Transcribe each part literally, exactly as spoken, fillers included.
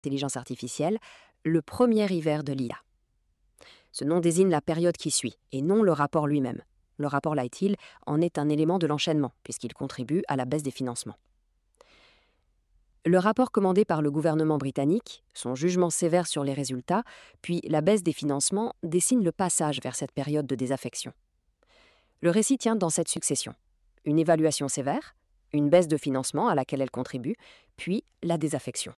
intelligence artificielle, le premier hiver de l'I A. Ce nom désigne la période qui suit, et non le rapport lui-même. Le rapport Light-Hill en est un élément de l'enchaînement, puisqu'il contribue à la baisse des financements. Le rapport commandé par le gouvernement britannique, son jugement sévère sur les résultats, puis la baisse des financements dessinent le passage vers cette période de désaffection. Le récit tient dans cette succession. Une évaluation sévère, une baisse de financement à laquelle elle contribue, puis la désaffection.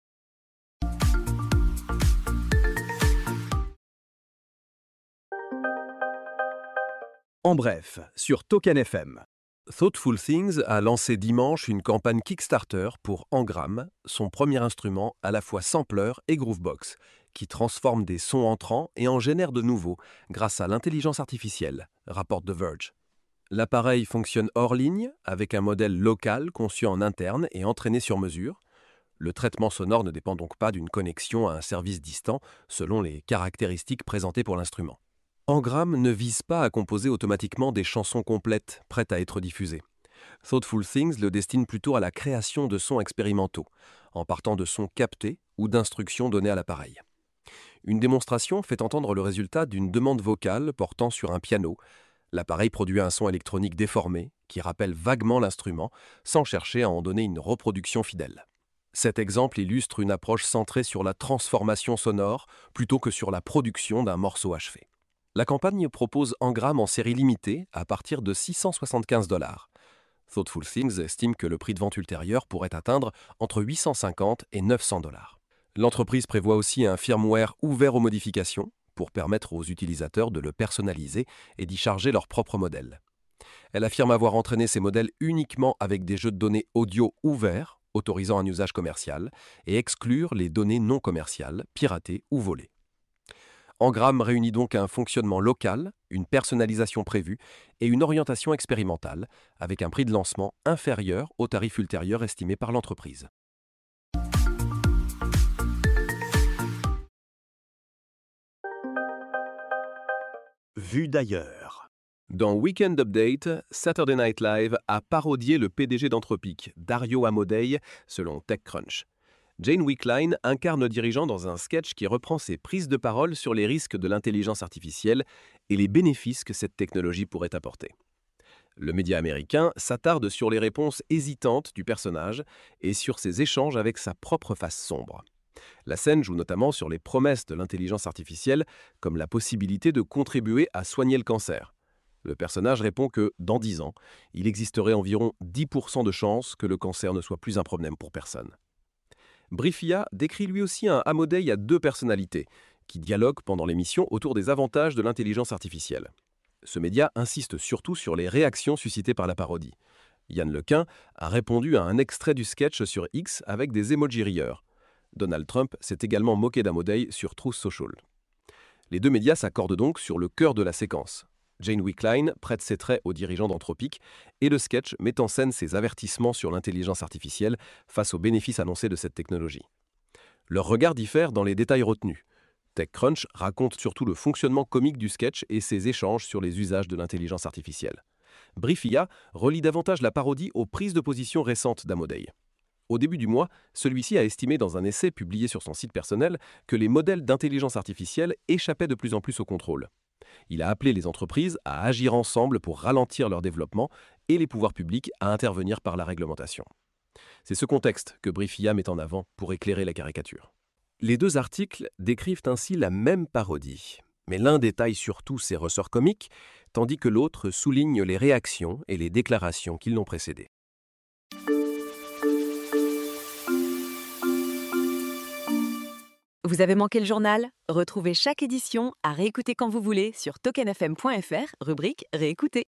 En bref, sur Token F M. Thoughtful Things a lancé dimanche une campagne Kickstarter pour Engram, son premier instrument à la fois sampler et groovebox, qui transforme des sons entrants et en génère de nouveaux grâce à l'intelligence artificielle, rapporte The Verge. L'appareil fonctionne hors ligne, avec un modèle local conçu en interne et entraîné sur mesure. Le traitement sonore ne dépend donc pas d'une connexion à un service distant, selon les caractéristiques présentées pour l'instrument. Engram ne vise pas à composer automatiquement des chansons complètes, prêtes à être diffusées. Thoughtful Things le destine plutôt à la création de sons expérimentaux, en partant de sons captés ou d'instructions données à l'appareil. Une démonstration fait entendre le résultat d'une demande vocale portant sur un piano. L'appareil produit un son électronique déformé, qui rappelle vaguement l'instrument, sans chercher à en donner une reproduction fidèle. Cet exemple illustre une approche centrée sur la transformation sonore plutôt que sur la production d'un morceau achevé. La campagne propose Engram en série limitée à partir de six cent soixante-quinze dollars. Thoughtful Things estime que le prix de vente ultérieur pourrait atteindre entre huit cent cinquante et neuf cents dollars. L'entreprise prévoit aussi un firmware ouvert aux modifications pour permettre aux utilisateurs de le personnaliser et d'y charger leur propre modèle. Elle affirme avoir entraîné ces modèles uniquement avec des jeux de données audio ouverts, autorisant un usage commercial, et exclure les données non commerciales, piratées ou volées. Engram réunit donc un fonctionnement local, une personnalisation prévue et une orientation expérimentale, avec un prix de lancement inférieur au tarif ultérieur estimé par l'entreprise. Vue d'ailleurs. Dans Weekend Update, Saturday Night Live a parodié le P D G d'Anthropic, Dario Amodei, selon TechCrunch. Jane Wickline incarne le dirigeant dans un sketch qui reprend ses prises de parole sur les risques de l'intelligence artificielle et les bénéfices que cette technologie pourrait apporter. Le média américain s'attarde sur les réponses hésitantes du personnage et sur ses échanges avec sa propre face sombre. La scène joue notamment sur les promesses de l'intelligence artificielle, comme la possibilité de contribuer à soigner le cancer. Le personnage répond que, dans dix ans, il existerait environ dix pour cent de chances que le cancer ne soit plus un problème pour personne. Briefia décrit lui aussi un Amodei à deux personnalités, qui dialoguent pendant l'émission autour des avantages de l'intelligence artificielle. Ce média insiste surtout sur les réactions suscitées par la parodie. Yann Lequin a répondu à un extrait du sketch sur X avec des emojis rieurs. Donald Trump s'est également moqué d'Amodei sur Truth Social. Les deux médias s'accordent donc sur le cœur de la séquence. Jane Wickline prête ses traits aux dirigeants d'Anthropic et le sketch met en scène ses avertissements sur l'intelligence artificielle face aux bénéfices annoncés de cette technologie. Leur regard diffère dans les détails retenus. TechCrunch raconte surtout le fonctionnement comique du sketch et ses échanges sur les usages de l'intelligence artificielle. Briefia relie davantage la parodie aux prises de position récentes d'Amodei. Au début du mois, celui-ci a estimé dans un essai publié sur son site personnel que les modèles d'intelligence artificielle échappaient de plus en plus au contrôle. Il a appelé les entreprises à agir ensemble pour ralentir leur développement et les pouvoirs publics à intervenir par la réglementation. C'est ce contexte que Briefia met en avant pour éclairer la caricature. Les deux articles décrivent ainsi la même parodie, mais l'un détaille surtout ses ressorts comiques, tandis que l'autre souligne les réactions et les déclarations qui l'ont précédé. Vous avez manqué le journal? Retrouvez chaque édition à réécouter quand vous voulez sur token f m point f r, rubrique Réécouter.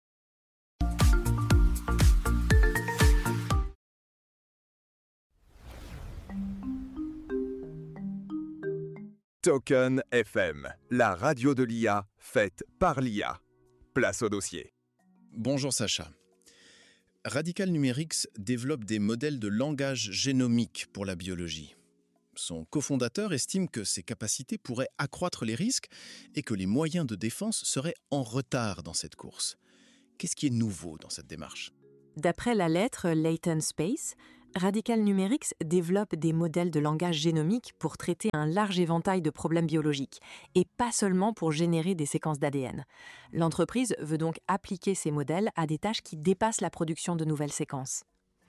Token F M, la radio de l'I A faite par l'I A. Place au dossier. Bonjour Sacha. Radical Numerics développe des modèles de langage génomique pour la biologie. Son cofondateur estime que ces capacités pourraient accroître les risques et que les moyens de défense seraient en retard dans cette course. Qu'est-ce qui est nouveau dans cette démarche ? D'après la lettre Latent Space, Radical Numerics développe des modèles de langage génomique pour traiter un large éventail de problèmes biologiques, et pas seulement pour générer des séquences d'A D N. L'entreprise veut donc appliquer ces modèles à des tâches qui dépassent la production de nouvelles séquences.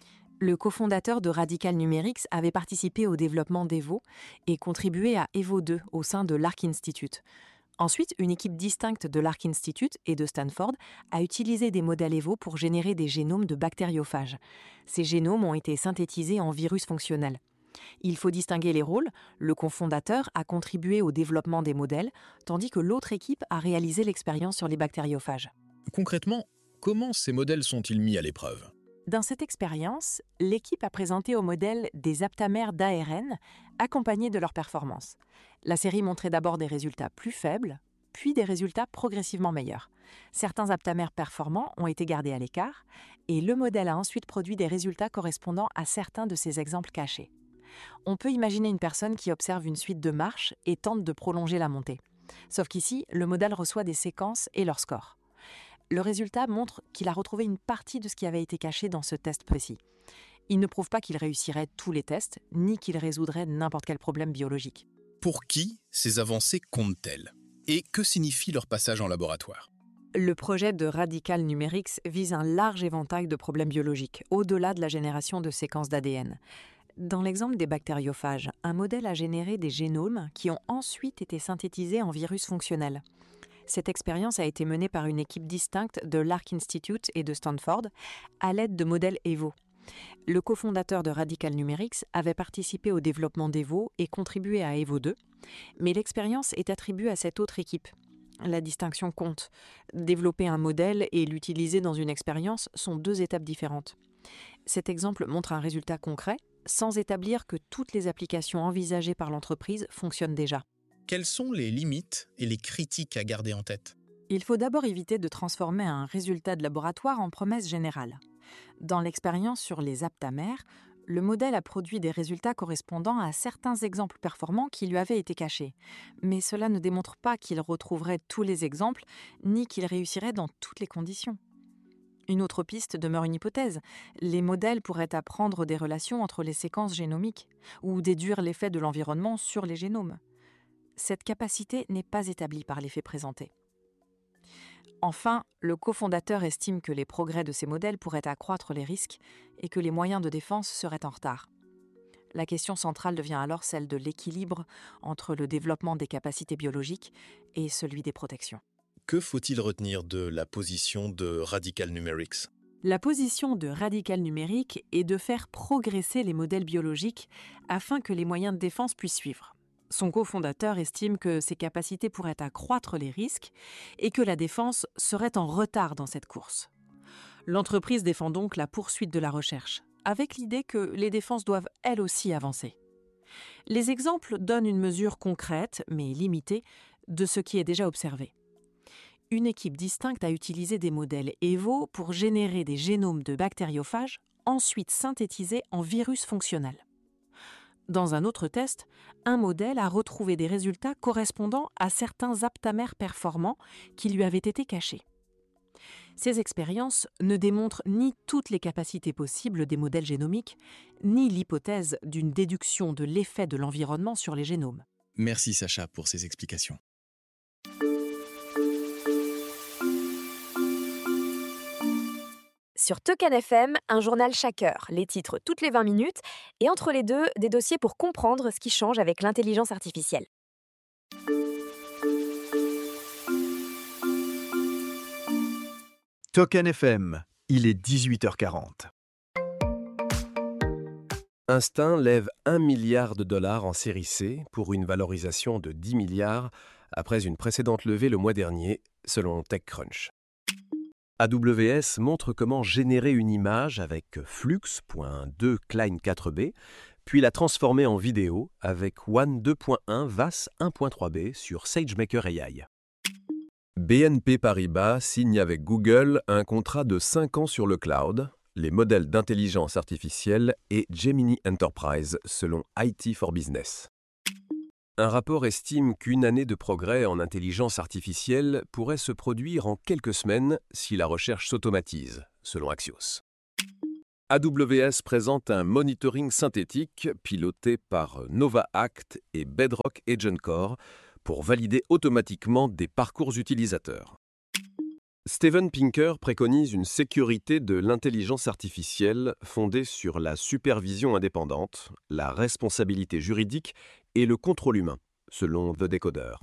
Le cofondateur de Radical Numerics avait participé au développement d'Evo et contribué à Evo deux au sein de l'Arc Institute. Ensuite, une équipe distincte de l'Arc Institute et de Stanford a utilisé des modèles Evo pour générer des génomes de bactériophages. Ces génomes ont été synthétisés en virus fonctionnels. Il faut distinguer les rôles. Le cofondateur a contribué au développement des modèles, tandis que l'autre équipe a réalisé l'expérience sur les bactériophages. Concrètement, comment ces modèles sont-ils mis à l'épreuve ? Dans cette expérience, l'équipe a présenté au modèle des aptamères d'A R N accompagnés de leur performance. La série montrait d'abord des résultats plus faibles, puis des résultats progressivement meilleurs. Certains aptamères performants ont été gardés à l'écart, et le modèle a ensuite produit des résultats correspondant à certains de ces exemples cachés. On peut imaginer une personne qui observe une suite de marches et tente de prolonger la montée. Sauf qu'ici, le modèle reçoit des séquences et leur score. Le résultat montre qu'il a retrouvé une partie de ce qui avait été caché dans ce test précis. Il ne prouve pas qu'il réussirait tous les tests, ni qu'il résoudrait n'importe quel problème biologique. Pour qui ces avancées comptent-elles ? Et que signifie leur passage en laboratoire ? Le projet de Radical Numerics vise un large éventail de problèmes biologiques, au-delà de la génération de séquences d'A D N. Dans l'exemple des bactériophages, un modèle a généré des génomes qui ont ensuite été synthétisés en virus fonctionnels. Cette expérience a été menée par une équipe distincte de l'Arc Institute et de Stanford à l'aide de modèles Evo. Le cofondateur de Radical Numerics avait participé au développement d'Evo et contribué à Evo deux, mais l'expérience est attribuée à cette autre équipe. La distinction compte. Développer un modèle et l'utiliser dans une expérience sont deux étapes différentes. Cet exemple montre un résultat concret, sans établir que toutes les applications envisagées par l'entreprise fonctionnent déjà. Quelles sont les limites et les critiques à garder en tête ? Il faut d'abord éviter de transformer un résultat de laboratoire en promesse générale. Dans l'expérience sur les aptamères, le modèle a produit des résultats correspondant à certains exemples performants qui lui avaient été cachés. Mais cela ne démontre pas qu'il retrouverait tous les exemples, ni qu'il réussirait dans toutes les conditions. Une autre piste demeure une hypothèse. Les modèles pourraient apprendre des relations entre les séquences génomiques, ou déduire l'effet de l'environnement sur les génomes. Cette capacité n'est pas établie par les faits présentés. Enfin, le cofondateur estime que les progrès de ces modèles pourraient accroître les risques et que les moyens de défense seraient en retard. La question centrale devient alors celle de l'équilibre entre le développement des capacités biologiques et celui des protections. Que faut-il retenir de la position de Radical Numerics ? La position de Radical Numerics est de faire progresser les modèles biologiques afin que les moyens de défense puissent suivre. Son cofondateur estime que ces capacités pourraient accroître les risques et que la défense serait en retard dans cette course. L'entreprise défend donc la poursuite de la recherche, avec l'idée que les défenses doivent elles aussi avancer. Les exemples donnent une mesure concrète, mais limitée, de ce qui est déjà observé. Une équipe distincte a utilisé des modèles Evo pour générer des génomes de bactériophages, ensuite synthétisés en virus fonctionnels. Dans un autre test, un modèle a retrouvé des résultats correspondant à certains aptamères performants qui lui avaient été cachés. Ces expériences ne démontrent ni toutes les capacités possibles des modèles génomiques, ni l'hypothèse d'une déduction de l'effet de l'environnement sur les génomes. Merci Sacha pour ces explications. Sur Token F M, un journal chaque heure, les titres toutes les vingt minutes, et entre les deux, des dossiers pour comprendre ce qui change avec l'intelligence artificielle. Token F M, il est dix-huit heures quarante. Instinct lève un milliard de dollars en série C pour une valorisation de dix milliards après une précédente levée le mois dernier, selon TechCrunch. A W S montre comment générer une image avec Flux point deux Cline quatre B, puis la transformer en vidéo avec One deux point un V A S un point trois B sur SageMaker A I. B N P Paribas signe avec Google un contrat de cinq ans sur le cloud, les modèles d'intelligence artificielle et Gemini Enterprise, selon I T for Business. Un rapport estime qu'une année de progrès en intelligence artificielle pourrait se produire en quelques semaines si la recherche s'automatise, selon Axios. A W S présente un monitoring synthétique piloté par NovaAct et Bedrock Agent Core pour valider automatiquement des parcours utilisateurs. Steven Pinker préconise une sécurité de l'intelligence artificielle fondée sur la supervision indépendante, la responsabilité juridique et le contrôle humain, selon The Decoder.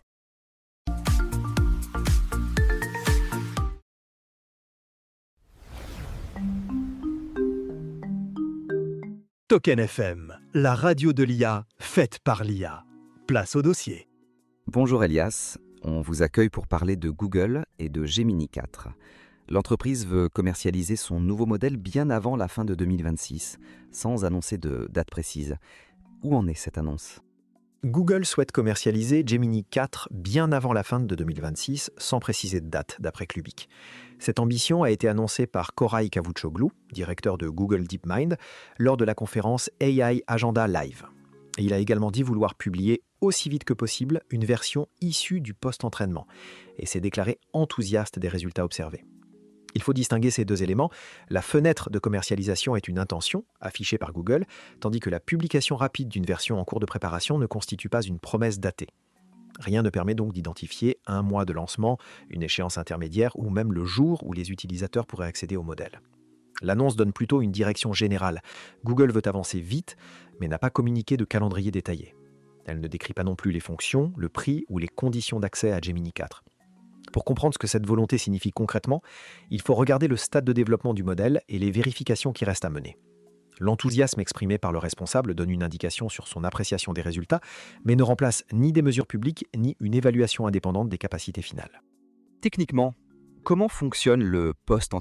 Token F M, la radio de l'I A, faite par l'I A. Place au dossier. Bonjour Elias, on vous accueille pour parler de Google et de Gemini quatre. L'entreprise veut commercialiser son nouveau modèle bien avant la fin de deux mille vingt-six, sans annoncer de date précise. Où en est cette annonce ? Google souhaite commercialiser Gemini quatre bien avant la fin de deux mille vingt-six, sans préciser de date, d'après Clubic. Cette ambition a été annoncée par Koray Kavuchoglu, directeur de Google DeepMind, lors de la conférence A I Agenda Live. Et il a également dit vouloir publier aussi vite que possible une version issue du post-entraînement, et s'est déclaré enthousiaste des résultats observés. Il faut distinguer ces deux éléments. La fenêtre de commercialisation est une intention, affichée par Google, tandis que la publication rapide d'une version en cours de préparation ne constitue pas une promesse datée. Rien ne permet donc d'identifier un mois de lancement, une échéance intermédiaire ou même le jour où les utilisateurs pourraient accéder au modèle. L'annonce donne plutôt une direction générale. Google veut avancer vite, mais n'a pas communiqué de calendrier détaillé. Elle ne décrit pas non plus les fonctions, le prix ou les conditions d'accès à Gemini quatre. Pour comprendre ce que cette volonté signifie concrètement, il faut regarder le stade de développement du modèle et les vérifications qui restent à mener. L'enthousiasme exprimé par le responsable donne une indication sur son appréciation des résultats, mais ne remplace ni des mesures publiques ni une évaluation indépendante des capacités finales. Techniquement, comment fonctionne le post-entraînement ?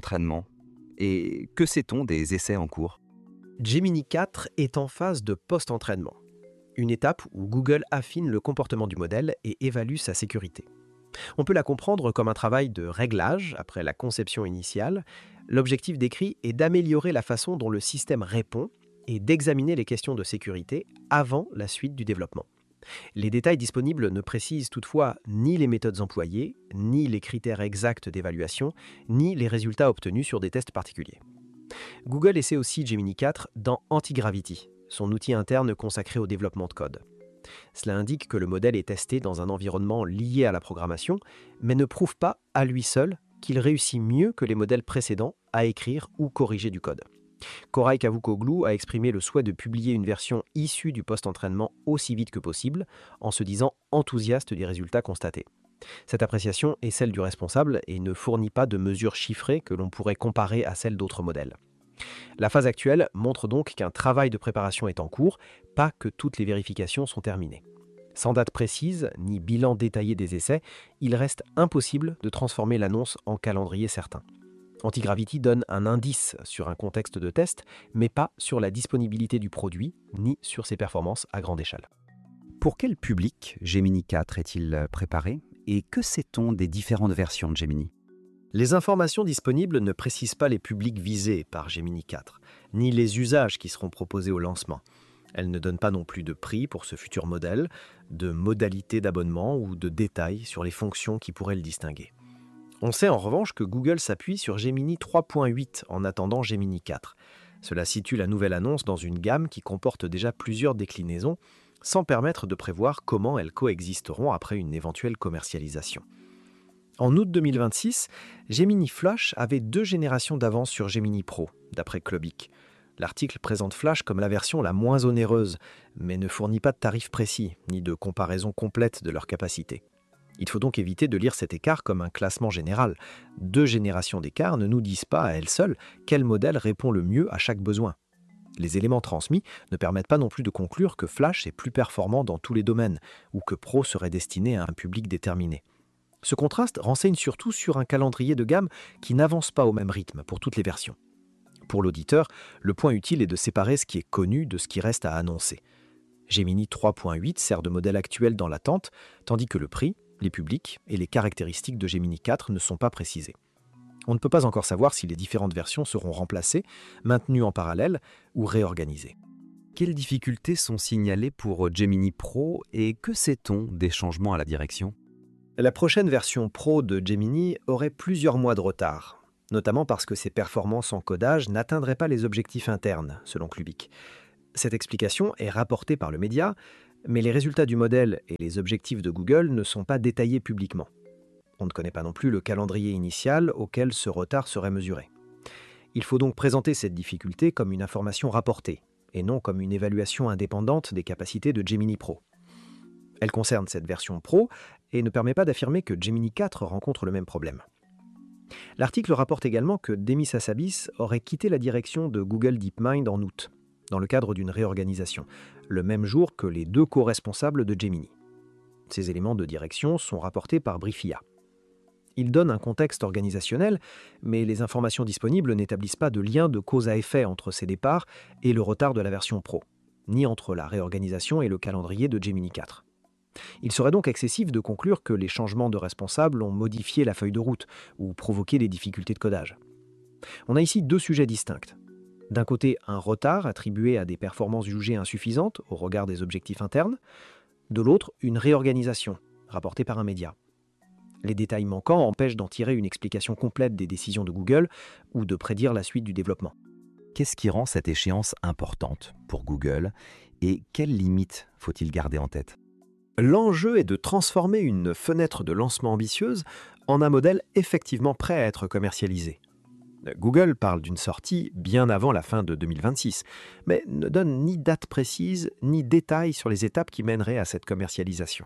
Et que sait-on des essais en cours ? Gemini quatre est en phase de post-entraînement, une étape où Google affine le comportement du modèle et évalue sa sécurité. On peut la comprendre comme un travail de réglage après la conception initiale. L'objectif décrit est d'améliorer la façon dont le système répond et d'examiner les questions de sécurité avant la suite du développement. Les détails disponibles ne précisent toutefois ni les méthodes employées, ni les critères exacts d'évaluation, ni les résultats obtenus sur des tests particuliers. Google essaie aussi Gemini quatre dans Antigravity, son outil interne consacré au développement de code. Cela indique que le modèle est testé dans un environnement lié à la programmation, mais ne prouve pas à lui seul qu'il réussit mieux que les modèles précédents à écrire ou corriger du code. Koray Kavuchoglu a exprimé le souhait de publier une version issue du post-entraînement aussi vite que possible, en se disant enthousiaste des résultats constatés. Cette appréciation est celle du responsable et ne fournit pas de mesures chiffrées que l'on pourrait comparer à celles d'autres modèles. La phase actuelle montre donc qu'un travail de préparation est en cours, pas que toutes les vérifications sont terminées. Sans date précise, ni bilan détaillé des essais, il reste impossible de transformer l'annonce en calendrier certain. Antigravity donne un indice sur un contexte de test, mais pas sur la disponibilité du produit, ni sur ses performances à grande échelle. Pour quel public Gemini quatre est-il préparé ? Et que sait-on des différentes versions de Gemini ? Les informations disponibles ne précisent pas les publics visés par Gemini quatre, ni les usages qui seront proposés au lancement. Elles ne donnent pas non plus de prix pour ce futur modèle, de modalités d'abonnement ou de détails sur les fonctions qui pourraient le distinguer. On sait en revanche que Google s'appuie sur Gemini trois point huit en attendant Gemini quatre. Cela situe la nouvelle annonce dans une gamme qui comporte déjà plusieurs déclinaisons, sans permettre de prévoir comment elles coexisteront après une éventuelle commercialisation. En août deux mille vingt-six, Gemini Flash avait deux générations d'avance sur Gemini Pro, d'après Clubic. L'article présente Flash comme la version la moins onéreuse, mais ne fournit pas de tarifs précis, ni de comparaison complète de leur capacité. Il faut donc éviter de lire cet écart comme un classement général. Deux générations d'écart ne nous disent pas à elles seules quel modèle répond le mieux à chaque besoin. Les éléments transmis ne permettent pas non plus de conclure que Flash est plus performant dans tous les domaines, ou que Pro serait destiné à un public déterminé. Ce contraste renseigne surtout sur un calendrier de gamme qui n'avance pas au même rythme pour toutes les versions. Pour l'auditeur, le point utile est de séparer ce qui est connu de ce qui reste à annoncer. Gemini trois point huit sert de modèle actuel dans l'attente, tandis que le prix, les publics et les caractéristiques de Gemini quatre ne sont pas précisés. On ne peut pas encore savoir si les différentes versions seront remplacées, maintenues en parallèle ou réorganisées. Quelles difficultés sont signalées pour Gemini Pro et que sait-on des changements à la direction ? La prochaine version Pro de Gemini aurait plusieurs mois de retard. notamment parce que ses performances en codage n'atteindraient pas les objectifs internes, selon Klubik. Cette explication est rapportée par le média, mais les résultats du modèle et les objectifs de Google ne sont pas détaillés publiquement. On ne connaît pas non plus le calendrier initial auquel ce retard serait mesuré. Il faut donc présenter cette difficulté comme une information rapportée, et non comme une évaluation indépendante des capacités de Gemini Pro. Elle concerne cette version Pro et ne permet pas d'affirmer que Gemini quatre rencontre le même problème. L'article rapporte également que Demis Hassabis aurait quitté la direction de Google DeepMind en août, dans le cadre d'une réorganisation, le même jour que les deux co-responsables de Gemini. Ces éléments de direction sont rapportés par Briefia. Ils donnent un contexte organisationnel, mais les informations disponibles n'établissent pas de lien de cause à effet entre ces départs et le retard de la version Pro, ni entre la réorganisation et le calendrier de Gemini quatre. Il serait donc excessif de conclure que les changements de responsables ont modifié la feuille de route ou provoqué des difficultés de codage. On a ici deux sujets distincts. D'un côté, un retard attribué à des performances jugées insuffisantes au regard des objectifs internes. De l'autre, une réorganisation, rapportée par un média. Les détails manquants empêchent d'en tirer une explication complète des décisions de Google ou de prédire la suite du développement. Qu'est-ce qui rend cette échéance importante pour Google et quelles limites faut-il garder en tête ? L'enjeu est de transformer une fenêtre de lancement ambitieuse en un modèle effectivement prêt à être commercialisé. Google parle d'une sortie bien avant la fin de deux mille vingt-six, mais ne donne ni date précise ni détails sur les étapes qui mèneraient à cette commercialisation.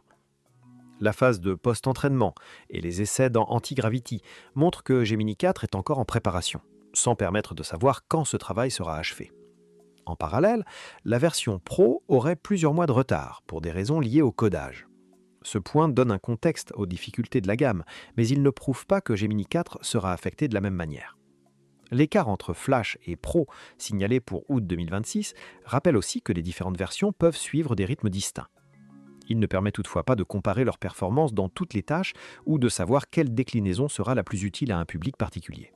La phase de post-entraînement et les essais dans Antigravity montrent que Gemini quatre est encore en préparation, sans permettre de savoir quand ce travail sera achevé. En parallèle, la version Pro aurait plusieurs mois de retard pour des raisons liées au codage. Ce point donne un contexte aux difficultés de la gamme, mais il ne prouve pas que Gemini quatre sera affecté de la même manière. L'écart entre Flash et Pro, signalé pour août deux mille vingt-six, rappelle aussi que les différentes versions peuvent suivre des rythmes distincts. Il ne permet toutefois pas de comparer leurs performances dans toutes les tâches ou de savoir quelle déclinaison sera la plus utile à un public particulier.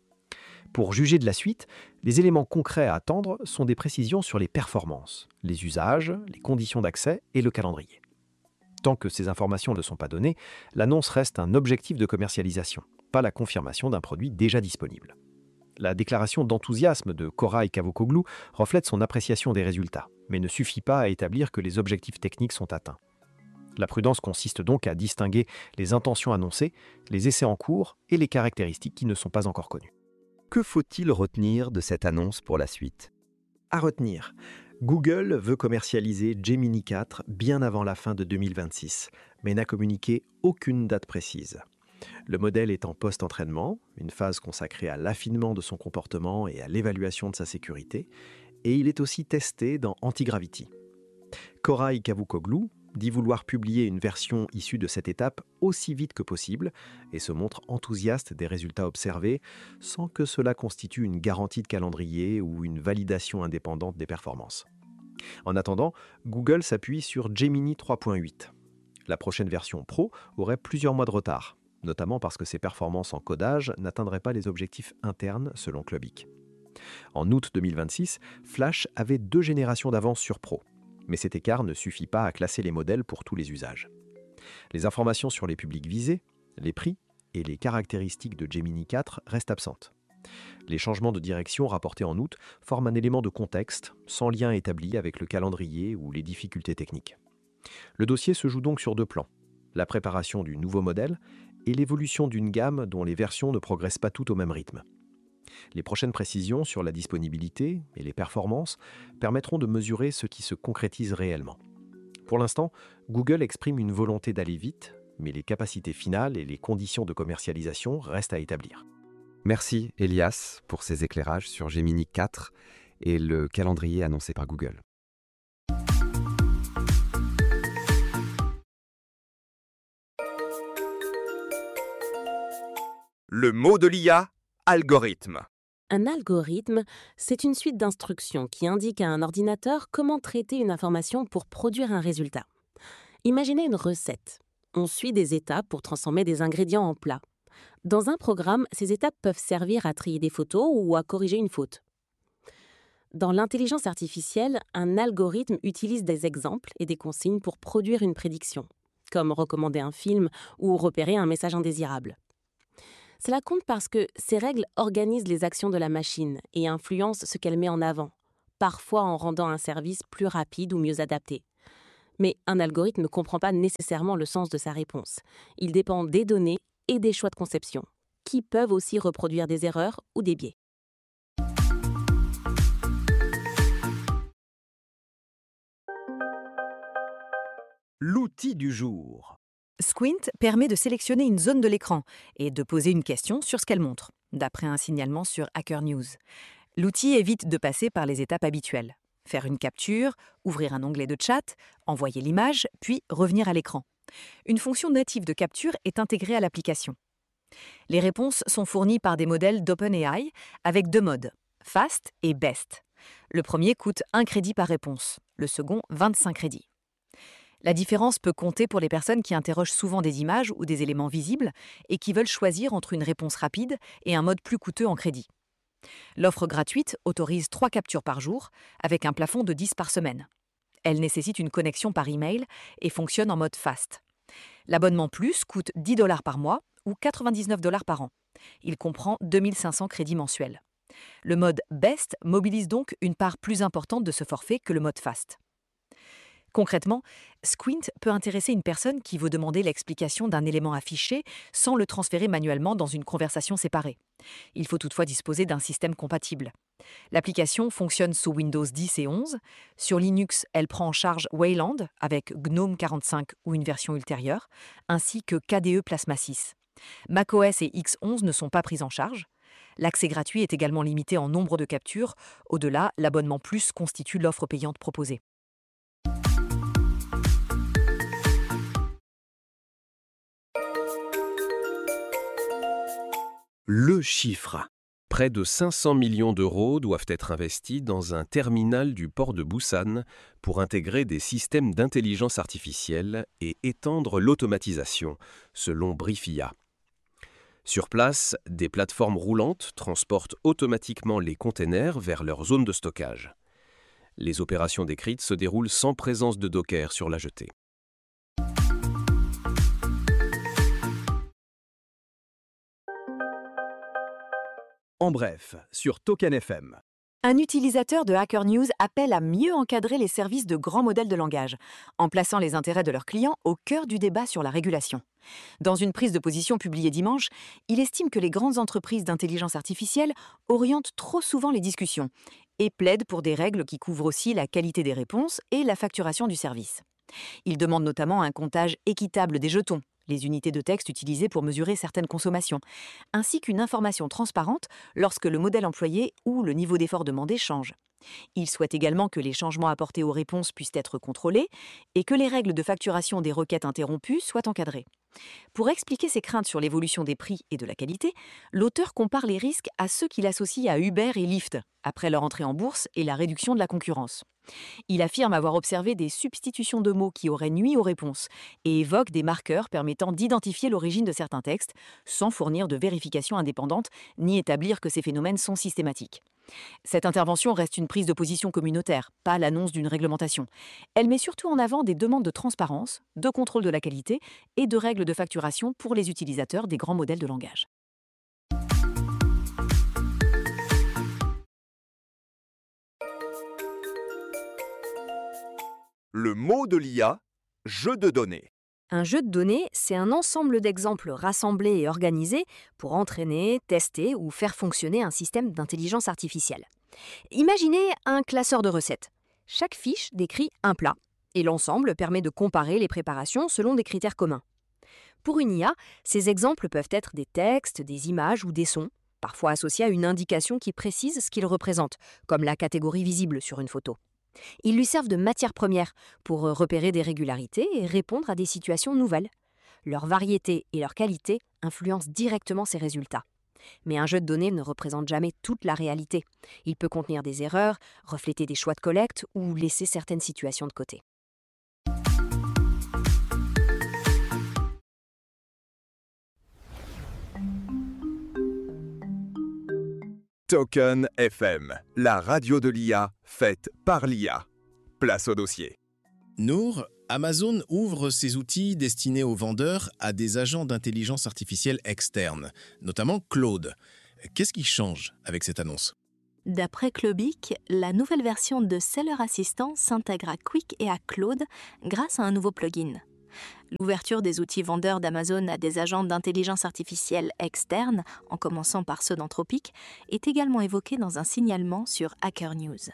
Pour juger de la suite, les éléments concrets à attendre sont des précisions sur les performances, les usages, les conditions d'accès et le calendrier. Tant que ces informations ne sont pas données, l'annonce reste un objectif de commercialisation, pas la confirmation d'un produit déjà disponible. La déclaration d'enthousiasme de Koray Cavusoglu reflète son appréciation des résultats, mais ne suffit pas à établir que les objectifs techniques sont atteints. La prudence consiste donc à distinguer les intentions annoncées, les essais en cours et les caractéristiques qui ne sont pas encore connues. Que faut-il retenir de cette annonce pour la suite ? À retenir, Google veut commercialiser Gemini quatre bien avant la fin de deux mille vingt-six, mais n'a communiqué aucune date précise. Le modèle est en post-entraînement, une phase consacrée à l'affinement de son comportement et à l'évaluation de sa sécurité, et il est aussi testé dans Antigravity. Koray Cavusoglu dit vouloir publier une version issue de cette étape aussi vite que possible et se montre enthousiaste des résultats observés sans que cela constitue une garantie de calendrier ou une validation indépendante des performances. En attendant, Google s'appuie sur Gemini trois point huit. La prochaine version Pro aurait plusieurs mois de retard, notamment parce que ses performances en codage n'atteindraient pas les objectifs internes selon Klubik. En août deux mille vingt-six, Flash avait deux générations d'avance sur Pro. Mais cet écart ne suffit pas à classer les modèles pour tous les usages. Les informations sur les publics visés, les prix et les caractéristiques de Gemini quatre restent absentes. Les changements de direction rapportés en août forment un élément de contexte, sans lien établi avec le calendrier ou les difficultés techniques. Le dossier se joue donc sur deux plans, la préparation du nouveau modèle et l'évolution d'une gamme dont les versions ne progressent pas toutes au même rythme. Les prochaines précisions sur la disponibilité et les performances permettront de mesurer ce qui se concrétise réellement. Pour l'instant, Google exprime une volonté d'aller vite, mais les capacités finales et les conditions de commercialisation restent à établir. Merci Elias pour ces éclairages sur Gemini quatre et le calendrier annoncé par Google. Le mot de l'I A, algorithme. Un algorithme, c'est une suite d'instructions qui indique à un ordinateur comment traiter une information pour produire un résultat. Imaginez une recette. On suit des étapes pour transformer des ingrédients en plat. Dans un programme, ces étapes peuvent servir à trier des photos ou à corriger une faute. Dans l'intelligence artificielle, un algorithme utilise des exemples et des consignes pour produire une prédiction, comme recommander un film ou repérer un message indésirable. Cela compte parce que ces règles organisent les actions de la machine et influencent ce qu'elle met en avant, parfois en rendant un service plus rapide ou mieux adapté. Mais un algorithme ne comprend pas nécessairement le sens de sa réponse. Il dépend des données et des choix de conception, qui peuvent aussi reproduire des erreurs ou des biais. L'outil du jour. Squint permet de sélectionner une zone de l'écran et de poser une question sur ce qu'elle montre, d'après un signalement sur Hacker News. L'outil évite de passer par les étapes habituelles. Faire une capture, ouvrir un onglet de chat, envoyer l'image, puis revenir à l'écran. Une fonction native de capture est intégrée à l'application. Les réponses sont fournies par des modèles d'OpenAI avec deux modes, Fast et Best. Le premier coûte un crédit par réponse, le second vingt-cinq crédits. La différence peut compter pour les personnes qui interrogent souvent des images ou des éléments visibles et qui veulent choisir entre une réponse rapide et un mode plus coûteux en crédit. L'offre gratuite autorise trois captures par jour, avec un plafond de dix par semaine. Elle nécessite une connexion par email et fonctionne en mode fast. L'abonnement plus coûte dix dollars par mois ou quatre-vingt-dix-neuf dollars par an. Il comprend deux mille cinq cents crédits mensuels. Le mode best mobilise donc une part plus importante de ce forfait que le mode fast. Concrètement, Squint peut intéresser une personne qui veut demander l'explication d'un élément affiché sans le transférer manuellement dans une conversation séparée. Il faut toutefois disposer d'un système compatible. L'application fonctionne sous Windows dix et onze. Sur Linux, elle prend en charge Wayland avec GNOME quarante-cinq ou une version ultérieure, ainsi que K D E Plasma six. macOS et X onze ne sont pas prises en charge. L'accès gratuit est également limité en nombre de captures. Au-delà, l'abonnement plus constitue l'offre payante proposée. Le chiffre. Près de cinq cents millions d'euros doivent être investis dans un terminal du port de Busan pour intégrer des systèmes d'intelligence artificielle et étendre l'automatisation, selon Briefia. Sur place, des plateformes roulantes transportent automatiquement les containers vers leur zone de stockage. Les opérations décrites se déroulent sans présence de Docker sur la jetée. En bref, sur Token F M. Un utilisateur de Hacker News appelle à mieux encadrer les services de grands modèles de langage, en plaçant les intérêts de leurs clients au cœur du débat sur la régulation. Dans une prise de position publiée dimanche, il estime que les grandes entreprises d'intelligence artificielle orientent trop souvent les discussions et plaide pour des règles qui couvrent aussi la qualité des réponses et la facturation du service. Il demande notamment un comptage équitable des jetons, les unités de texte utilisées pour mesurer certaines consommations, ainsi qu'une information transparente lorsque le modèle employé ou le niveau d'effort demandé change. Il souhaite également que les changements apportés aux réponses puissent être contrôlés et que les règles de facturation des requêtes interrompues soient encadrées. Pour expliquer ses craintes sur l'évolution des prix et de la qualité, l'auteur compare les risques à ceux qu'il associe à Uber et Lyft, après leur entrée en bourse et la réduction de la concurrence. Il affirme avoir observé des substitutions de mots qui auraient nui aux réponses et évoque des marqueurs permettant d'identifier l'origine de certains textes sans fournir de vérification indépendante ni établir que ces phénomènes sont systématiques. Cette intervention reste une prise de position communautaire, pas l'annonce d'une réglementation. Elle met surtout en avant des demandes de transparence, de contrôle de la qualité et de règles de facturation pour les utilisateurs des grands modèles de langage. Le mot de l'I A, jeu de données. Un jeu de données, c'est un ensemble d'exemples rassemblés et organisés pour entraîner, tester ou faire fonctionner un système d'intelligence artificielle. Imaginez un classeur de recettes. Chaque fiche décrit un plat, et l'ensemble permet de comparer les préparations selon des critères communs. Pour une I A, ces exemples peuvent être des textes, des images ou des sons, parfois associés à une indication qui précise ce qu'ils représentent, comme la catégorie visible sur une photo. Ils lui servent de matière première pour repérer des régularités et répondre à des situations nouvelles. Leur variété et leur qualité influencent directement ces résultats. Mais un jeu de données ne représente jamais toute la réalité. Il peut contenir des erreurs, refléter des choix de collecte ou laisser certaines situations de côté. Token F M, la radio de l'I A faite par l'I A. Place au dossier. Nour Amazon ouvre ses outils destinés aux vendeurs à des agents d'intelligence artificielle externes, notamment Claude. Qu'est-ce qui change avec cette annonce ? D'après Clubic, la nouvelle version de Seller Assistant s'intègre à Quick et à Claude grâce à un nouveau plugin. L'ouverture des outils vendeurs d'Amazon à des agents d'intelligence artificielle externes, en commençant par ceux d'Anthropic, est également évoquée dans un signalement sur Hacker News.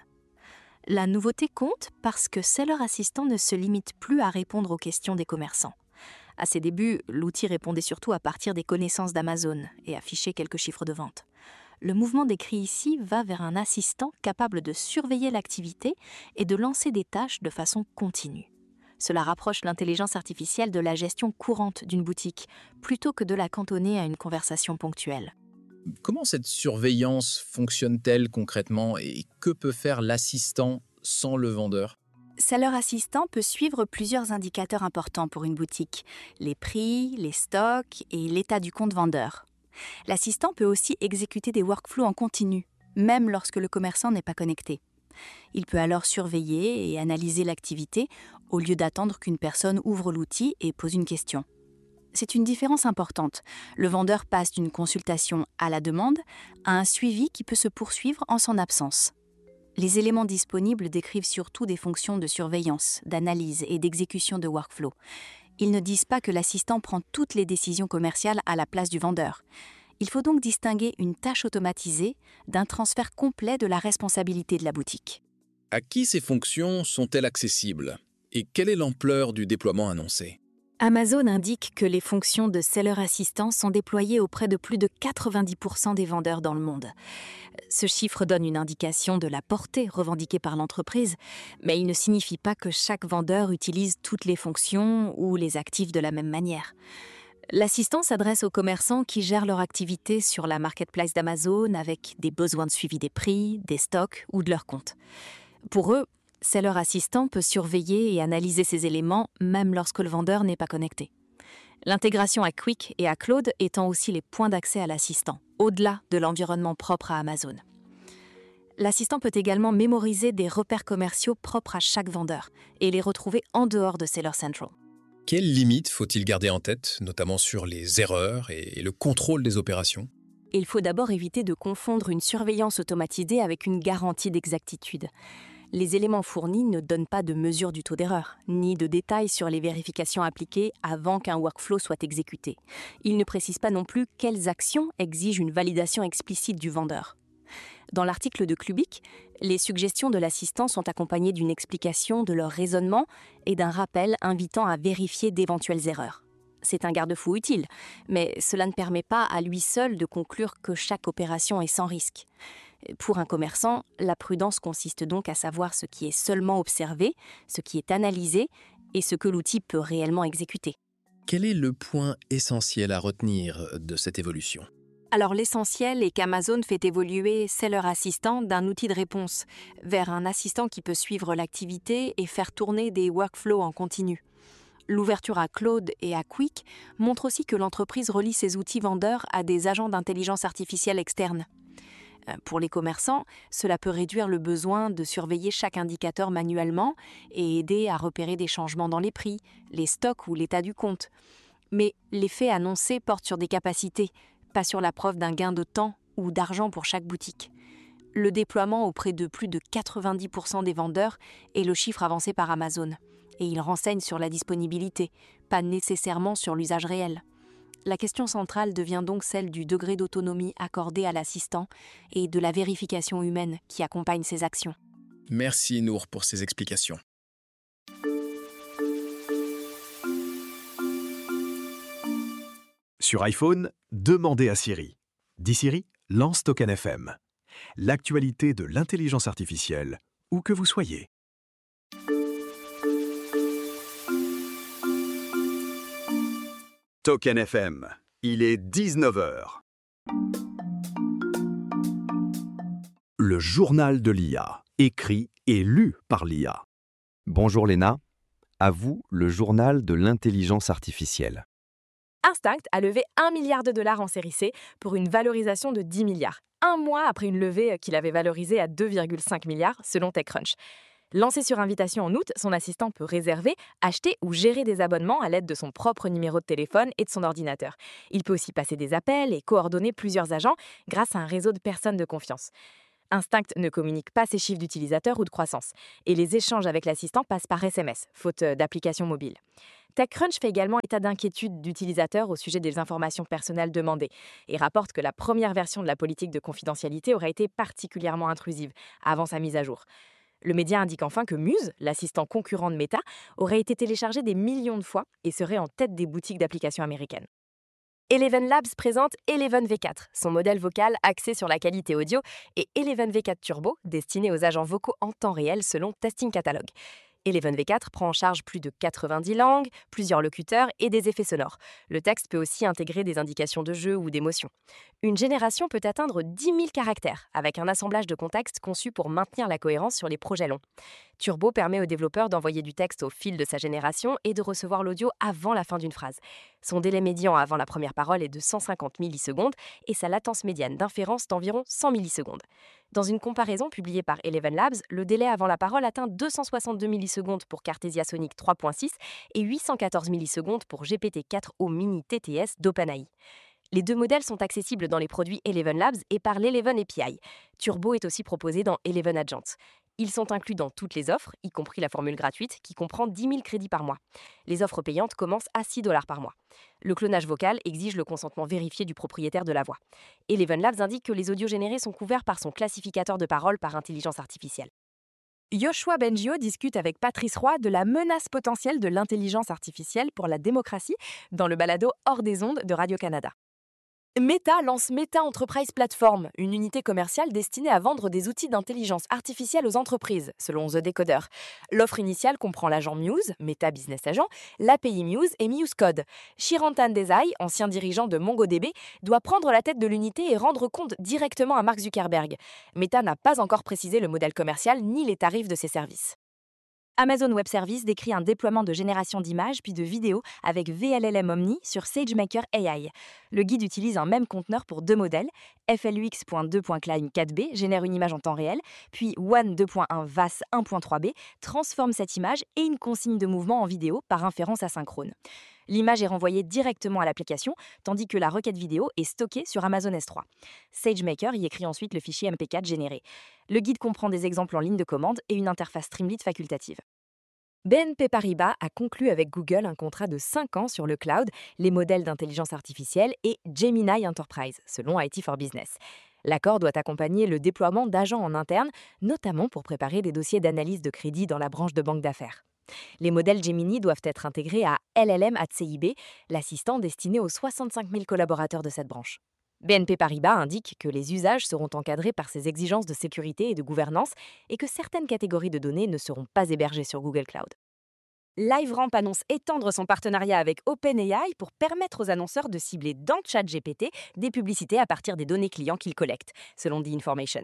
La nouveauté compte parce que Seller Assistant ne se limite plus à répondre aux questions des commerçants. À ses débuts, l'outil répondait surtout à partir des connaissances d'Amazon et affichait quelques chiffres de vente. Le mouvement décrit ici va vers un assistant capable de surveiller l'activité et de lancer des tâches de façon continue. Cela rapproche l'intelligence artificielle de la gestion courante d'une boutique, plutôt que de la cantonner à une conversation ponctuelle. Comment cette surveillance fonctionne-t-elle concrètement et que peut faire l'assistant sans le vendeur ? Seller Assistant peut suivre plusieurs indicateurs importants pour une boutique, les prix, les stocks et l'état du compte vendeur. L'assistant peut aussi exécuter des workflows en continu, même lorsque le commerçant n'est pas connecté. Il peut alors surveiller et analyser l'activité au lieu d'attendre qu'une personne ouvre l'outil et pose une question. C'est une différence importante. Le vendeur passe d'une consultation à la demande à un suivi qui peut se poursuivre en son absence. Les éléments disponibles décrivent surtout des fonctions de surveillance, d'analyse et d'exécution de workflow. Ils ne disent pas que l'assistant prend toutes les décisions commerciales à la place du vendeur. Il faut donc distinguer une tâche automatisée d'un transfert complet de la responsabilité de la boutique. À qui ces fonctions sont-elles accessibles ? Et quelle est l'ampleur du déploiement annoncé ? Amazon indique que les fonctions de Seller Assistant sont déployées auprès de plus de quatre-vingt-dix pour cent des vendeurs dans le monde. Ce chiffre donne une indication de la portée revendiquée par l'entreprise, mais il ne signifie pas que chaque vendeur utilise toutes les fonctions ou les active de la même manière. L'assistant s'adresse aux commerçants qui gèrent leur activité sur la marketplace d'Amazon avec des besoins de suivi des prix, des stocks ou de leur compte. Pour eux, Seller Assistant peut surveiller et analyser ces éléments même lorsque le vendeur n'est pas connecté. L'intégration à Quick et à Claude étant aussi les points d'accès à l'assistant, au-delà de l'environnement propre à Amazon. L'assistant peut également mémoriser des repères commerciaux propres à chaque vendeur et les retrouver en dehors de Seller Central. Quelles limites faut-il garder en tête, notamment sur les erreurs et le contrôle des opérations ? Il faut d'abord éviter de confondre une surveillance automatisée avec une garantie d'exactitude. Les éléments fournis ne donnent pas de mesure du taux d'erreur, ni de détails sur les vérifications appliquées avant qu'un workflow soit exécuté. Ils ne précisent pas non plus quelles actions exigent une validation explicite du vendeur. Dans l'article de Clubic, les suggestions de l'assistant sont accompagnées d'une explication de leur raisonnement et d'un rappel invitant à vérifier d'éventuelles erreurs. C'est un garde-fou utile, mais cela ne permet pas à lui seul de conclure que chaque opération est sans risque. Pour un commerçant, la prudence consiste donc à savoir ce qui est seulement observé, ce qui est analysé et ce que l'outil peut réellement exécuter. Quel est le point essentiel à retenir de cette évolution ? Alors l'essentiel est qu'Amazon fait évoluer Seller Assistant d'un outil de réponse vers un assistant qui peut suivre l'activité et faire tourner des workflows en continu. L'ouverture à Claude et à Quick montre aussi que l'entreprise relie ses outils vendeurs à des agents d'intelligence artificielle externes. Pour les commerçants, cela peut réduire le besoin de surveiller chaque indicateur manuellement et aider à repérer des changements dans les prix, les stocks ou l'état du compte. Mais l'effet annoncé porte sur des capacités, pas sur la preuve d'un gain de temps ou d'argent pour chaque boutique. Le déploiement auprès de plus de quatre-vingt-dix pour cent des vendeurs est le chiffre avancé par Amazon. Et il renseigne sur la disponibilité, pas nécessairement sur l'usage réel. La question centrale devient donc celle du degré d'autonomie accordé à l'assistant et de la vérification humaine qui accompagne ses actions. Merci Nour pour ces explications. Sur iPhone, demandez à Siri. Dis Siri, lance Token F M. L'actualité de l'intelligence artificielle, où que vous soyez. Token F M, il est dix-neuf heures. Le journal de l'I A, écrit et lu par l'I A. Bonjour Léna, à vous le journal de l'intelligence artificielle. Instinct a levé un milliard de dollars en série C pour une valorisation de dix milliards, un mois après une levée qu'il avait valorisée à deux virgule cinq milliards selon TechCrunch. Lancé sur invitation en août, son assistant peut réserver, acheter ou gérer des abonnements à l'aide de son propre numéro de téléphone et de son ordinateur. Il peut aussi passer des appels et coordonner plusieurs agents grâce à un réseau de personnes de confiance. Instinct ne communique pas ses chiffres d'utilisateurs ou de croissance, et les échanges avec l'assistant passent par S M S, faute d'application mobile. TechCrunch fait également état d'inquiétudes d'utilisateurs au sujet des informations personnelles demandées et rapporte que la première version de la politique de confidentialité aurait été particulièrement intrusive avant sa mise à jour. Le média indique enfin que Muse, l'assistant concurrent de Meta, aurait été téléchargé des millions de fois et serait en tête des boutiques d'applications américaines. Eleven Labs présente Eleven V quatre, son modèle vocal axé sur la qualité audio, et Eleven V quatre Turbo, destiné aux agents vocaux en temps réel selon Testing Catalog. Eleven V quatre prend en charge plus de quatre-vingt-dix langues, plusieurs locuteurs et des effets sonores. Le texte peut aussi intégrer des indications de jeu ou d'émotion. Une génération peut atteindre dix mille caractères, avec un assemblage de contextes conçu pour maintenir la cohérence sur les projets longs. Turbo permet au développeur d'envoyer du texte au fil de sa génération et de recevoir l'audio avant la fin d'une phrase. Son délai médian avant la première parole est de cent cinquante millisecondes et sa latence médiane d'inférence d'environ cent millisecondes. Dans une comparaison publiée par Eleven Labs, le délai avant la parole atteint deux cent soixante-deux millisecondes pour Cartesia Sonic trois point six et huit cent quatorze millisecondes pour G P T quatre o Mini T T S d'OpenAI. Les deux modèles sont accessibles dans les produits Eleven Labs et par l'Eleven A P I. Turbo est aussi proposé dans Eleven Agent. Ils sont inclus dans toutes les offres, y compris la formule gratuite, qui comprend dix mille crédits par mois. Les offres payantes commencent à six dollars par mois. Le clonage vocal exige le consentement vérifié du propriétaire de la voix. Eleven Labs indique que les audios générés sont couverts par son classificateur de paroles par intelligence artificielle. Yoshua Bengio discute avec Patrice Roy de la menace potentielle de l'intelligence artificielle pour la démocratie dans le balado Hors des ondes de Radio-Canada. Meta lance Meta Enterprise Platform, une unité commerciale destinée à vendre des outils d'intelligence artificielle aux entreprises, selon The Decoder. L'offre initiale comprend l'agent Muse, Meta Business Agent, l'A P I Muse et Muse Code. Shirantan Desai, ancien dirigeant de MongoDB, doit prendre la tête de l'unité et rendre compte directement à Mark Zuckerberg. Meta n'a pas encore précisé le modèle commercial ni les tarifs de ses services. Amazon Web Services décrit un déploiement de génération d'images puis de vidéos avec V L L M Omni sur SageMaker A I. Le guide utilise un même conteneur pour deux modèles. F L U X point deux point climb quatre B génère une image en temps réel, puis WAN deux point un V A S un point trois B transforme cette image et une consigne de mouvement en vidéo par inférence asynchrone. L'image est renvoyée directement à l'application, tandis que la requête vidéo est stockée sur Amazon S trois. SageMaker y écrit ensuite le fichier M P quatre généré. Le guide comprend des exemples en ligne de commande et une interface Streamlit facultative. B N P Paribas a conclu avec Google un contrat de cinq ans sur le cloud, les modèles d'intelligence artificielle et Gemini Enterprise, selon I T for Business. L'accord doit accompagner le déploiement d'agents en interne, notamment pour préparer des dossiers d'analyse de crédit dans la branche de banque d'affaires. Les modèles Gemini doivent être intégrés à L L M at C I B, l'assistant destiné aux soixante-cinq mille collaborateurs de cette branche. B N P Paribas indique que les usages seront encadrés par ces exigences de sécurité et de gouvernance et que certaines catégories de données ne seront pas hébergées sur Google Cloud. LiveRamp annonce étendre son partenariat avec OpenAI pour permettre aux annonceurs de cibler dans ChatGPT des publicités à partir des données clients qu'ils collectent, selon The Information.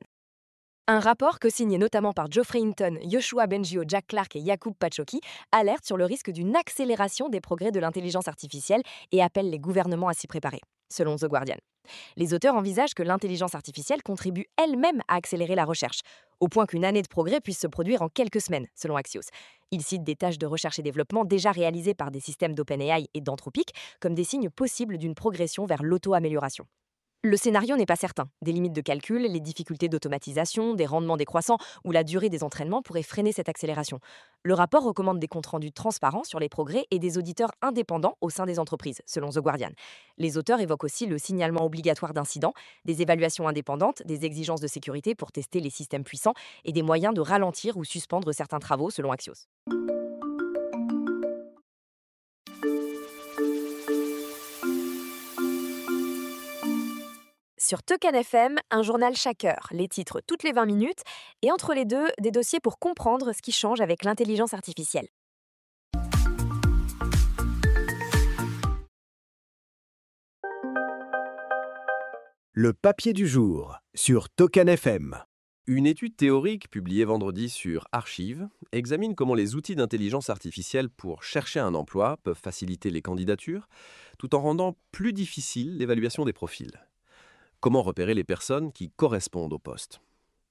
Un rapport co-signé notamment par Geoffrey Hinton, Yoshua Bengio, Jack Clark et Yakub Pachoki alerte sur le risque d'une accélération des progrès de l'intelligence artificielle et appelle les gouvernements à s'y préparer, selon The Guardian. Les auteurs envisagent que l'intelligence artificielle contribue elle-même à accélérer la recherche, au point qu'une année de progrès puisse se produire en quelques semaines, selon Axios. Ils citent des tâches de recherche et développement déjà réalisées par des systèmes d'OpenAI et d'Anthropic comme des signes possibles d'une progression vers l'auto-amélioration. Le scénario n'est pas certain. Des limites de calcul, les difficultés d'automatisation, des rendements décroissants ou la durée des entraînements pourraient freiner cette accélération. Le rapport recommande des comptes rendus transparents sur les progrès et des auditeurs indépendants au sein des entreprises, selon The Guardian. Les auteurs évoquent aussi le signalement obligatoire d'incidents, des évaluations indépendantes, des exigences de sécurité pour tester les systèmes puissants et des moyens de ralentir ou suspendre certains travaux, selon Axios. Sur Token F M, un journal chaque heure, les titres toutes les vingt minutes, et entre les deux, des dossiers pour comprendre ce qui change avec l'intelligence artificielle. Le papier du jour sur Token F M. Une étude théorique publiée vendredi sur Archive examine comment les outils d'intelligence artificielle pour chercher un emploi peuvent faciliter les candidatures, tout en rendant plus difficile l'évaluation des profils. Comment repérer les personnes qui correspondent au poste ?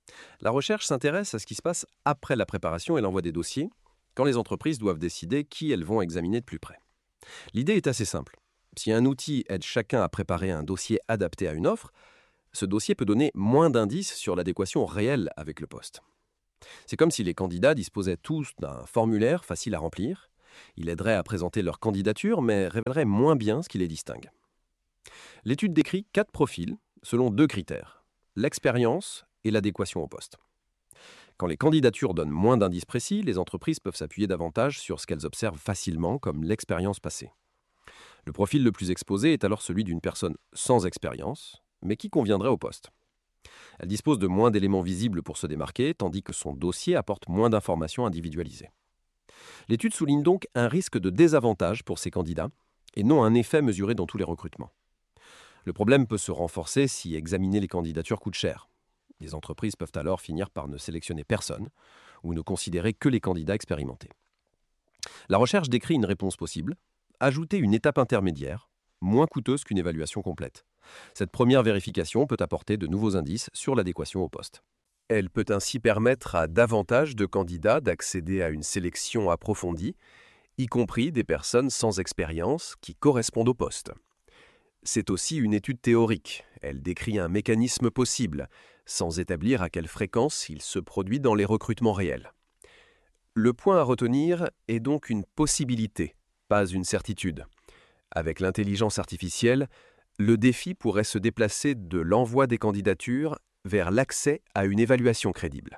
La recherche s'intéresse à ce qui se passe après la préparation et l'envoi des dossiers, quand les entreprises doivent décider qui elles vont examiner de plus près. L'idée est assez simple. Si un outil aide chacun à préparer un dossier adapté à une offre, ce dossier peut donner moins d'indices sur l'adéquation réelle avec le poste. C'est comme si les candidats disposaient tous d'un formulaire facile à remplir. Il aiderait à présenter leur candidature, mais révélerait moins bien ce qui les distingue. L'étude décrit quatre profils selon deux critères, l'expérience et l'adéquation au poste. Quand les candidatures donnent moins d'indices précis, les entreprises peuvent s'appuyer davantage sur ce qu'elles observent facilement, comme l'expérience passée. Le profil le plus exposé est alors celui d'une personne sans expérience, mais qui conviendrait au poste. Elle dispose de moins d'éléments visibles pour se démarquer, tandis que son dossier apporte moins d'informations individualisées. L'étude souligne donc un risque de désavantage pour ces candidats, et non un effet mesuré dans tous les recrutements. Le problème peut se renforcer si examiner les candidatures coûte cher. Les entreprises peuvent alors finir par ne sélectionner personne ou ne considérer que les candidats expérimentés. La recherche décrit une réponse possible, ajouter une étape intermédiaire, moins coûteuse qu'une évaluation complète. Cette première vérification peut apporter de nouveaux indices sur l'adéquation au poste. Elle peut ainsi permettre à davantage de candidats d'accéder à une sélection approfondie, y compris des personnes sans expérience qui correspondent au poste. C'est aussi une étude théorique. Elle décrit un mécanisme possible, sans établir à quelle fréquence il se produit dans les recrutements réels. Le point à retenir est donc une possibilité, pas une certitude. Avec l'intelligence artificielle, le défi pourrait se déplacer de l'envoi des candidatures vers l'accès à une évaluation crédible.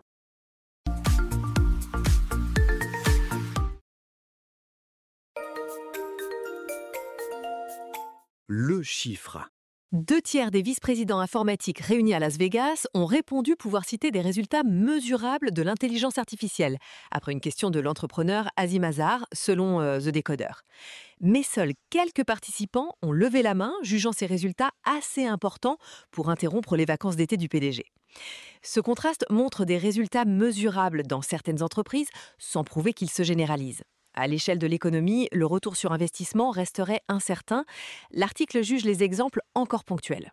Le chiffre. Deux tiers des vice-présidents informatiques réunis à Las Vegas ont répondu pouvoir citer des résultats mesurables de l'intelligence artificielle, après une question de l'entrepreneur Azim Azar, selon euh, The Decoder. Mais seuls quelques participants ont levé la main, jugeant ces résultats assez importants pour interrompre les vacances d'été du P D G. Ce contraste montre des résultats mesurables dans certaines entreprises, sans prouver qu'ils se généralisent. À l'échelle de l'économie, le retour sur investissement resterait incertain. L'article juge les exemples encore ponctuels.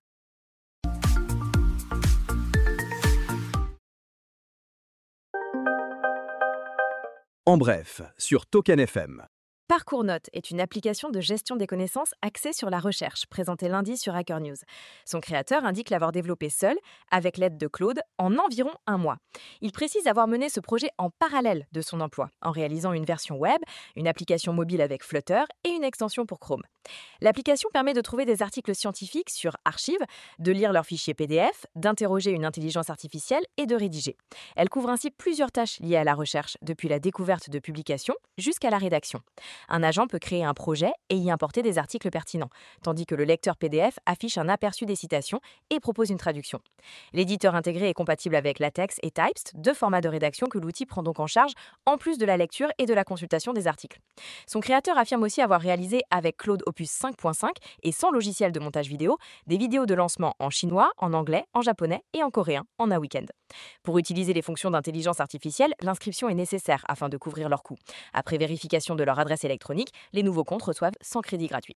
En bref, sur Token F M. Parcours Notes est une application de gestion des connaissances axée sur la recherche, présentée lundi sur Hacker News. Son créateur indique l'avoir développé seul, avec l'aide de Claude, en environ un mois. Il précise avoir mené ce projet en parallèle de son emploi, en réalisant une version web, une application mobile avec Flutter et une extension pour Chrome. L'application permet de trouver des articles scientifiques sur Archive, de lire leurs fichiers P D F, d'interroger une intelligence artificielle et de rédiger. Elle couvre ainsi plusieurs tâches liées à la recherche, depuis la découverte de publications jusqu'à la rédaction. Un agent peut créer un projet et y importer des articles pertinents, tandis que le lecteur P D F affiche un aperçu des citations et propose une traduction. L'éditeur intégré est compatible avec LaTeX et Typest, deux formats de rédaction que l'outil prend donc en charge, en plus de la lecture et de la consultation des articles. Son créateur affirme aussi avoir réalisé avec Claude Opus cinq point cinq et sans logiciel de montage vidéo, des vidéos de lancement en chinois, en anglais, en japonais et en coréen en un week-end. Pour utiliser les fonctions d'intelligence artificielle, l'inscription est nécessaire afin de couvrir leurs coûts. Après vérification de leur adresse électronique, les nouveaux comptes reçoivent cent crédits gratuits.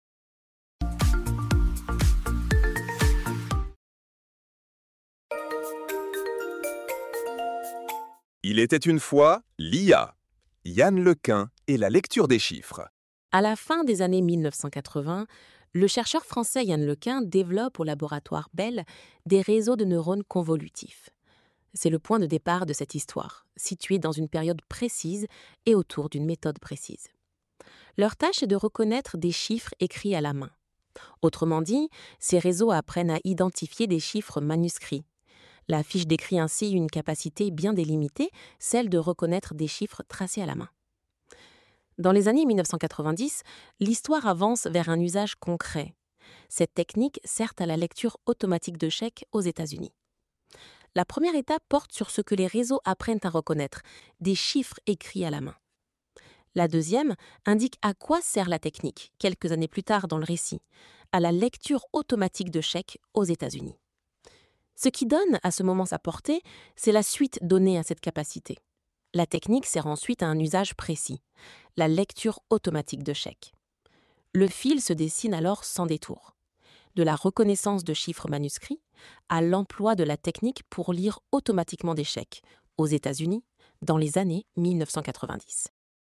Il était une fois l'I A, Yann Lequin et la lecture des chiffres. À la fin des années mille neuf cent quatre-vingts, le chercheur français Yann Lequin développe au laboratoire Bell des réseaux de neurones convolutifs. C'est le point de départ de cette histoire, située dans une période précise et autour d'une méthode précise. Leur tâche est de reconnaître des chiffres écrits à la main. Autrement dit, ces réseaux apprennent à identifier des chiffres manuscrits. La fiche décrit ainsi une capacité bien délimitée, celle de reconnaître des chiffres tracés à la main. Dans les années mille neuf cent quatre-vingt-dix, l'histoire avance vers un usage concret. Cette technique sert à la lecture automatique de chèques aux États-Unis. La première étape porte sur ce que les réseaux apprennent à reconnaître, des chiffres écrits à la main. La deuxième indique à quoi sert la technique, quelques années plus tard dans le récit, à la lecture automatique de chèques aux États-Unis. Ce qui donne à ce moment sa portée, c'est la suite donnée à cette capacité. La technique sert ensuite à un usage précis, la lecture automatique de chèques. Le fil se dessine alors sans détour. de la reconnaissance de chiffres manuscrits à l'emploi de la technique pour lire automatiquement des chèques aux États-Unis dans les années mille neuf cent quatre-vingt-dix.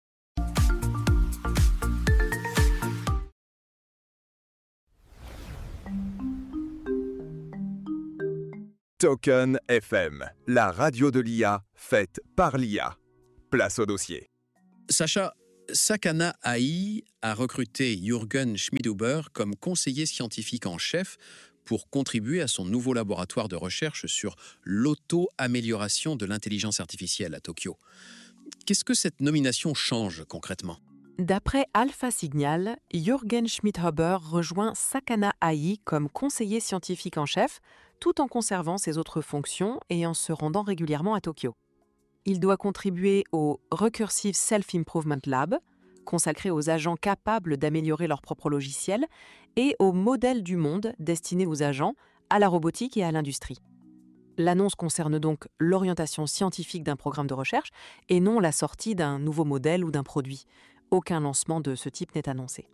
Token F M, la radio de l'I A faite par l'I A. Place au dossier. Sacha, Sakana A I a recruté Jürgen Schmidhuber comme conseiller scientifique en chef pour contribuer à son nouveau laboratoire de recherche sur l'auto-amélioration de l'intelligence artificielle à Tokyo. Qu'est-ce que cette nomination change concrètement ? D'après Alpha Signal, Jürgen Schmidhuber rejoint Sakana A I comme conseiller scientifique en chef, tout en conservant ses autres fonctions et en se rendant régulièrement à Tokyo. Il doit contribuer au Recursive Self-Improvement Lab, consacré aux agents capables d'améliorer leur propre logiciel, et au modèle du monde destiné aux agents, à la robotique et à l'industrie. L'annonce concerne donc l'orientation scientifique d'un programme de recherche et non la sortie d'un nouveau modèle ou d'un produit. Aucun lancement de ce type n'est annoncé.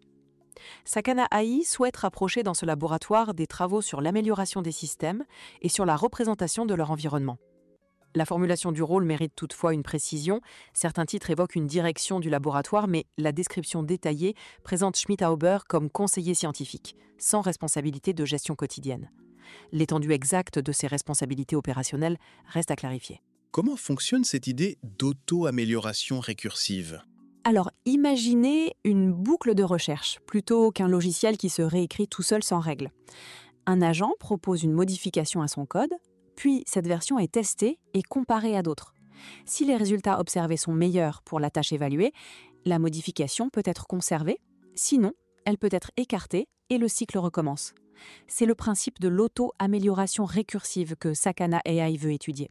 Sakana A I souhaite rapprocher dans ce laboratoire des travaux sur l'amélioration des systèmes et sur la représentation de leur environnement. La formulation du rôle mérite toutefois une précision. Certains titres évoquent une direction du laboratoire, mais la description détaillée présente Schmidhuber comme conseiller scientifique, sans responsabilité de gestion quotidienne. L'étendue exacte de ses responsabilités opérationnelles reste à clarifier. Comment fonctionne cette idée d'auto-amélioration récursive ? Alors, imaginez une boucle de recherche, plutôt qu'un logiciel qui se réécrit tout seul sans règle. Un agent propose une modification à son code, puis cette version est testée et comparée à d'autres. Si les résultats observés sont meilleurs pour la tâche évaluée, la modification peut être conservée, sinon, elle peut être écartée et le cycle recommence. C'est le principe de l'auto-amélioration récursive que Sakana A I veut étudier.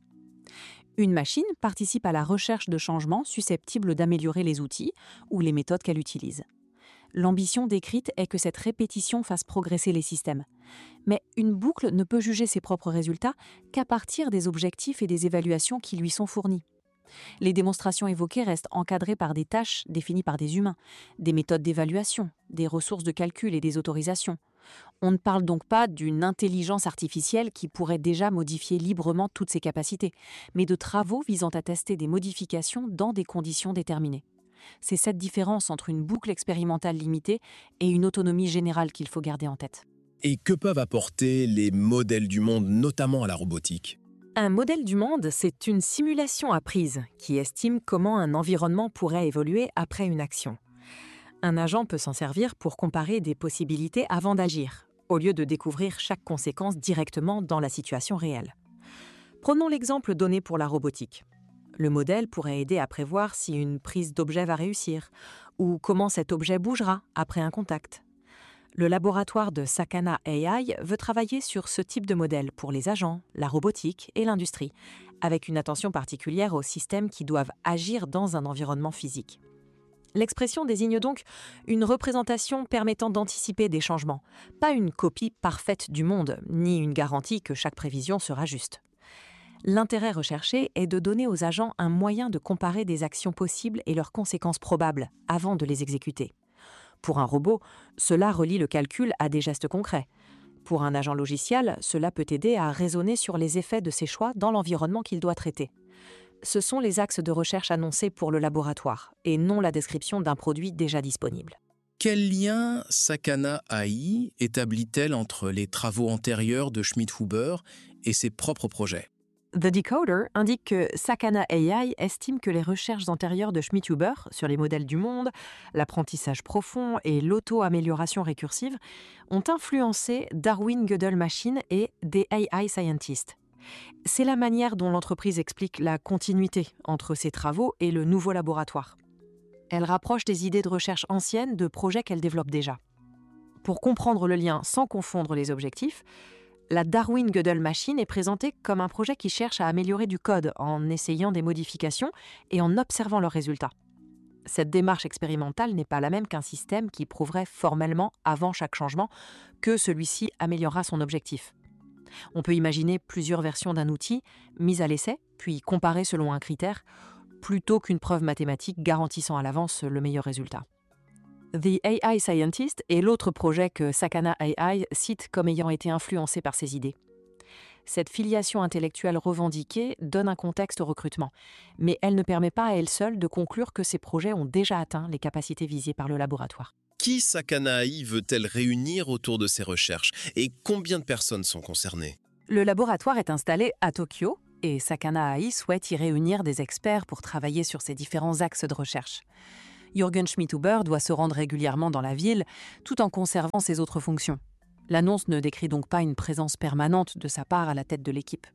Une machine participe à la recherche de changements susceptibles d'améliorer les outils ou les méthodes qu'elle utilise. L'ambition décrite est que cette répétition fasse progresser les systèmes. Mais une boucle ne peut juger ses propres résultats qu'à partir des objectifs et des évaluations qui lui sont fournis. Les démonstrations évoquées restent encadrées par des tâches définies par des humains, des méthodes d'évaluation, des ressources de calcul et des autorisations. On ne parle donc pas d'une intelligence artificielle qui pourrait déjà modifier librement toutes ses capacités, mais de travaux visant à tester des modifications dans des conditions déterminées. C'est cette différence entre une boucle expérimentale limitée et une autonomie générale qu'il faut garder en tête. Et que peuvent apporter les modèles du monde, notamment à la robotique ? Un modèle du monde, c'est une simulation apprise qui estime comment un environnement pourrait évoluer après une action. Un agent peut s'en servir pour comparer des possibilités avant d'agir, au lieu de découvrir chaque conséquence directement dans la situation réelle. Prenons l'exemple donné pour la robotique. Le modèle pourrait aider à prévoir si une prise d'objet va réussir, ou comment cet objet bougera après un contact. Le laboratoire de Sakana A I veut travailler sur ce type de modèle pour les agents, la robotique et l'industrie, avec une attention particulière aux systèmes qui doivent agir dans un environnement physique. L'expression désigne donc une représentation permettant d'anticiper des changements, pas une copie parfaite du monde, ni une garantie que chaque prévision sera juste. L'intérêt recherché est de donner aux agents un moyen de comparer des actions possibles et leurs conséquences probables avant de les exécuter. Pour un robot, cela relie le calcul à des gestes concrets. Pour un agent logiciel, cela peut aider à raisonner sur les effets de ses choix dans l'environnement qu'il doit traiter. Ce sont les axes de recherche annoncés pour le laboratoire, et non la description d'un produit déjà disponible. Quel lien Sakana A I établit-elle entre les travaux antérieurs de Schmidhuber et ses propres projets ? The Decoder indique que Sakana A I estime que les recherches antérieures de Schmidhuber sur les modèles du monde, l'apprentissage profond et l'auto-amélioration récursive ont influencé Darwin Gödel Machine et des A I Scientists. C'est la manière dont l'entreprise explique la continuité entre ses travaux et le nouveau laboratoire. Elle rapproche des idées de recherche anciennes de projets qu'elle développe déjà. Pour comprendre le lien sans confondre les objectifs, la Darwin Gödel Machine est présentée comme un projet qui cherche à améliorer du code en essayant des modifications et en observant leurs résultats. Cette démarche expérimentale n'est pas la même qu'un système qui prouverait formellement, avant chaque changement, que celui-ci améliorera son objectif. On peut imaginer plusieurs versions d'un outil, mises à l'essai, puis comparées selon un critère, plutôt qu'une preuve mathématique garantissant à l'avance le meilleur résultat. The A I Scientist est l'autre projet que Sakana A I cite comme ayant été influencé par ses idées. Cette filiation intellectuelle revendiquée donne un contexte au recrutement, mais elle ne permet pas à elle seule de conclure que ces projets ont déjà atteint les capacités visées par le laboratoire. Qui Sakana A I veut-elle réunir autour de ses recherches et combien de personnes sont concernées? Le laboratoire est installé à Tokyo et Sakana A I souhaite y réunir des experts pour travailler sur ses différents axes de recherche. Jürgen Schmidhuber doit se rendre régulièrement dans la ville tout en conservant ses autres fonctions. L'annonce ne décrit donc pas une présence permanente de sa part à la tête de l'équipe.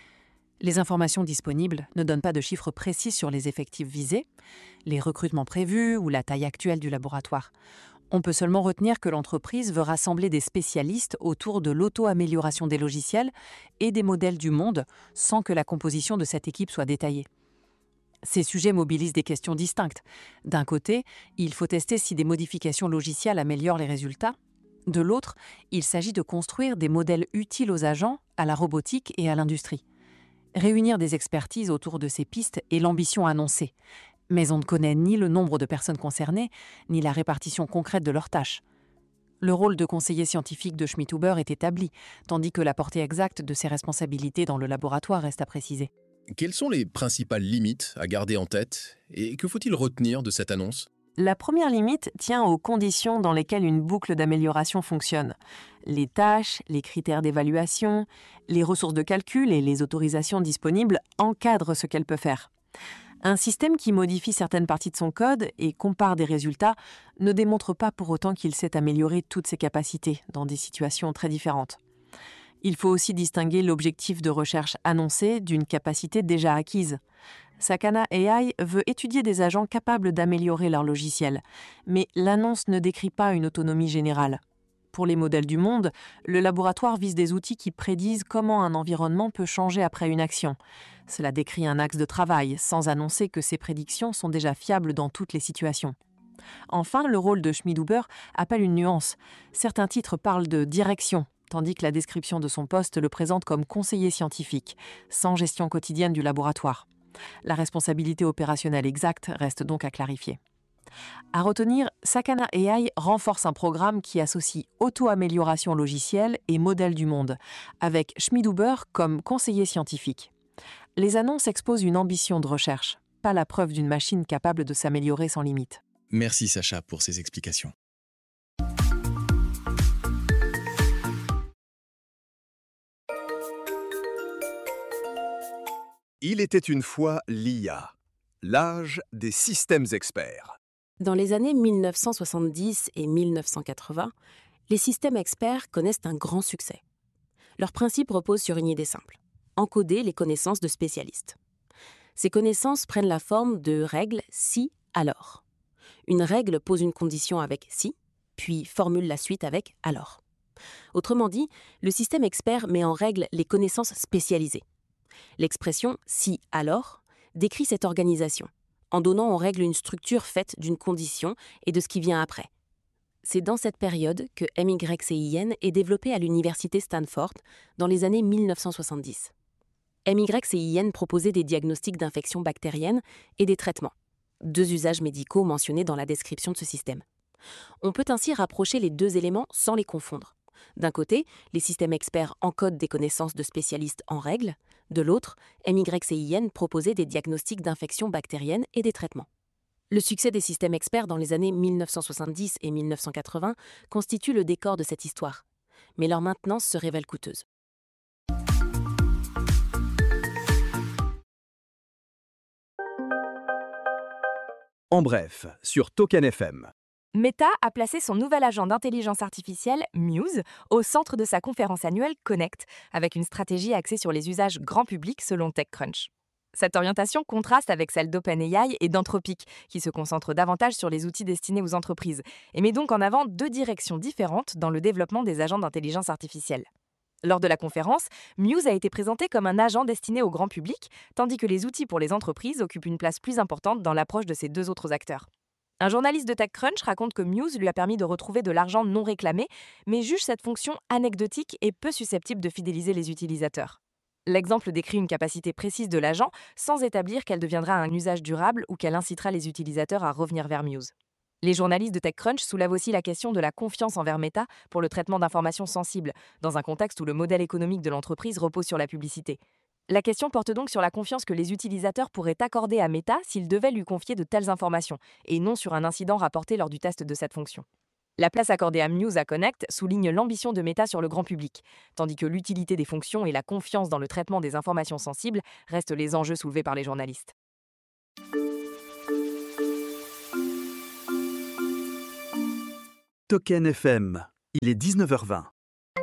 Les informations disponibles ne donnent pas de chiffres précis sur les effectifs visés, les recrutements prévus ou la taille actuelle du laboratoire. On peut seulement retenir que l'entreprise veut rassembler des spécialistes autour de l'auto-amélioration des logiciels et des modèles du monde sans que la composition de cette équipe soit détaillée. Ces sujets mobilisent des questions distinctes. D'un côté, il faut tester si des modifications logicielles améliorent les résultats. De l'autre, il s'agit de construire des modèles utiles aux agents, à la robotique et à l'industrie. Réunir des expertises autour de ces pistes est l'ambition annoncée. Mais on ne connaît ni le nombre de personnes concernées, ni la répartition concrète de leurs tâches. Le rôle de conseiller scientifique de Schmidhuber est établi, tandis que la portée exacte de ses responsabilités dans le laboratoire reste à préciser. Quelles sont les principales limites à garder en tête et que faut-il retenir de cette annonce? La première limite tient aux conditions dans lesquelles une boucle d'amélioration fonctionne. Les tâches, les critères d'évaluation, les ressources de calcul et les autorisations disponibles encadrent ce qu'elle peut faire. Un système qui modifie certaines parties de son code et compare des résultats ne démontre pas pour autant qu'il sait améliorer toutes ses capacités dans des situations très différentes. Il faut aussi distinguer l'objectif de recherche annoncé d'une capacité déjà acquise. Sakana A I veut étudier des agents capables d'améliorer leur logiciel, mais l'annonce ne décrit pas une autonomie générale. Pour les modèles du monde, le laboratoire vise des outils qui prédisent comment un environnement peut changer après une action. Cela décrit un axe de travail, sans annoncer que ces prédictions sont déjà fiables dans toutes les situations. Enfin, le rôle de Schmidhuber appelle une nuance. Certains titres parlent de direction, tandis que la description de son poste le présente comme conseiller scientifique, sans gestion quotidienne du laboratoire. La responsabilité opérationnelle exacte reste donc à clarifier. À retenir, Sakana A I renforce un programme qui associe auto-amélioration logicielle et modèle du monde, avec Schmidhuber comme conseiller scientifique. Les annonces exposent une ambition de recherche, pas la preuve d'une machine capable de s'améliorer sans limite. Merci Sacha pour ces explications. Il était une fois l'I A, l'âge des systèmes experts. Dans les années mille neuf cent soixante-dix et mille neuf cent quatre-vingts, les systèmes experts connaissent un grand succès. Leur principe repose sur une idée simple: encoder les connaissances de spécialistes. Ces connaissances prennent la forme de règles si, alors. Une règle pose une condition avec si, puis formule la suite avec alors. Autrement dit, le système expert met en règle les connaissances spécialisées. L'expression « si, alors » décrit cette organisation, en donnant en règle une structure faite d'une condition et de ce qui vient après. C'est dans cette période que M Y C I N est développé à l'université Stanford dans les années mille neuf cent soixante-dix. M Y C I N proposait des diagnostics d'infections bactériennes et des traitements, deux usages médicaux mentionnés dans la description de ce système. On peut ainsi rapprocher les deux éléments sans les confondre. D'un côté, les systèmes experts encodent des connaissances de spécialistes en règle. De l'autre, M Y C I N proposait des diagnostics d'infections bactériennes et des traitements. Le succès des systèmes experts dans les années mille neuf cent soixante-dix et mille neuf cent quatre-vingts constitue le décor de cette histoire. Mais leur maintenance se révèle coûteuse. En bref, sur Token F M. Meta a placé son nouvel agent d'intelligence artificielle, Muse, au centre de sa conférence annuelle Connect, avec une stratégie axée sur les usages grand public selon TechCrunch. Cette orientation contraste avec celle d'OpenAI et d'Anthropic, qui se concentrent davantage sur les outils destinés aux entreprises, et met donc en avant deux directions différentes dans le développement des agents d'intelligence artificielle. Lors de la conférence, Muse a été présenté comme un agent destiné au grand public, tandis que les outils pour les entreprises occupent une place plus importante dans l'approche de ces deux autres acteurs. Un journaliste de TechCrunch raconte que Muse lui a permis de retrouver de l'argent non réclamé, mais juge cette fonction anecdotique et peu susceptible de fidéliser les utilisateurs. L'exemple décrit une capacité précise de l'agent sans établir qu'elle deviendra un usage durable ou qu'elle incitera les utilisateurs à revenir vers Muse. Les journalistes de TechCrunch soulèvent aussi la question de la confiance envers Meta pour le traitement d'informations sensibles, dans un contexte où le modèle économique de l'entreprise repose sur la publicité. La question porte donc sur la confiance que les utilisateurs pourraient accorder à Meta s'ils devaient lui confier de telles informations, et non sur un incident rapporté lors du test de cette fonction. La place accordée à Muse à Connect souligne l'ambition de Meta sur le grand public, tandis que l'utilité des fonctions et la confiance dans le traitement des informations sensibles restent les enjeux soulevés par les journalistes. Token F M, il est dix-neuf heures vingt.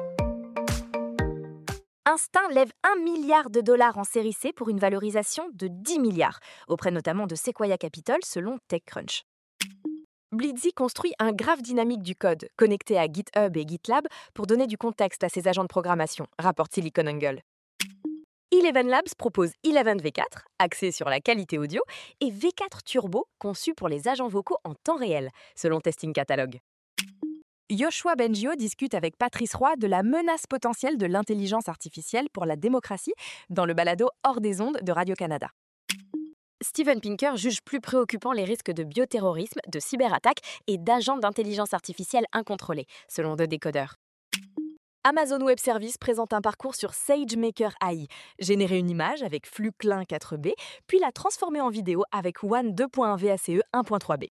Instinct lève un milliard de dollars en série C pour une valorisation de dix milliards, auprès notamment de Sequoia Capital selon TechCrunch. Blitzy construit un graphe dynamique du code, connecté à GitHub et GitLab pour donner du contexte à ses agents de programmation, rapporte SiliconANGLE. Eleven Labs propose Eleven V quatre, axé sur la qualité audio, et V quatre Turbo, conçu pour les agents vocaux en temps réel, selon Testing Catalog. Yoshua Bengio discute avec Patrice Roy de la menace potentielle de l'intelligence artificielle pour la démocratie dans le balado Hors des ondes de Radio-Canada. Steven Pinker juge plus préoccupant les risques de bioterrorisme, de cyberattaques et d'agents d'intelligence artificielle incontrôlés, selon The Decoder. Amazon Web Services présente un parcours sur SageMaker A I, générer une image avec flux Klein quatre B, puis la transformer en vidéo avec WAN deux point un V A C E un point trois B.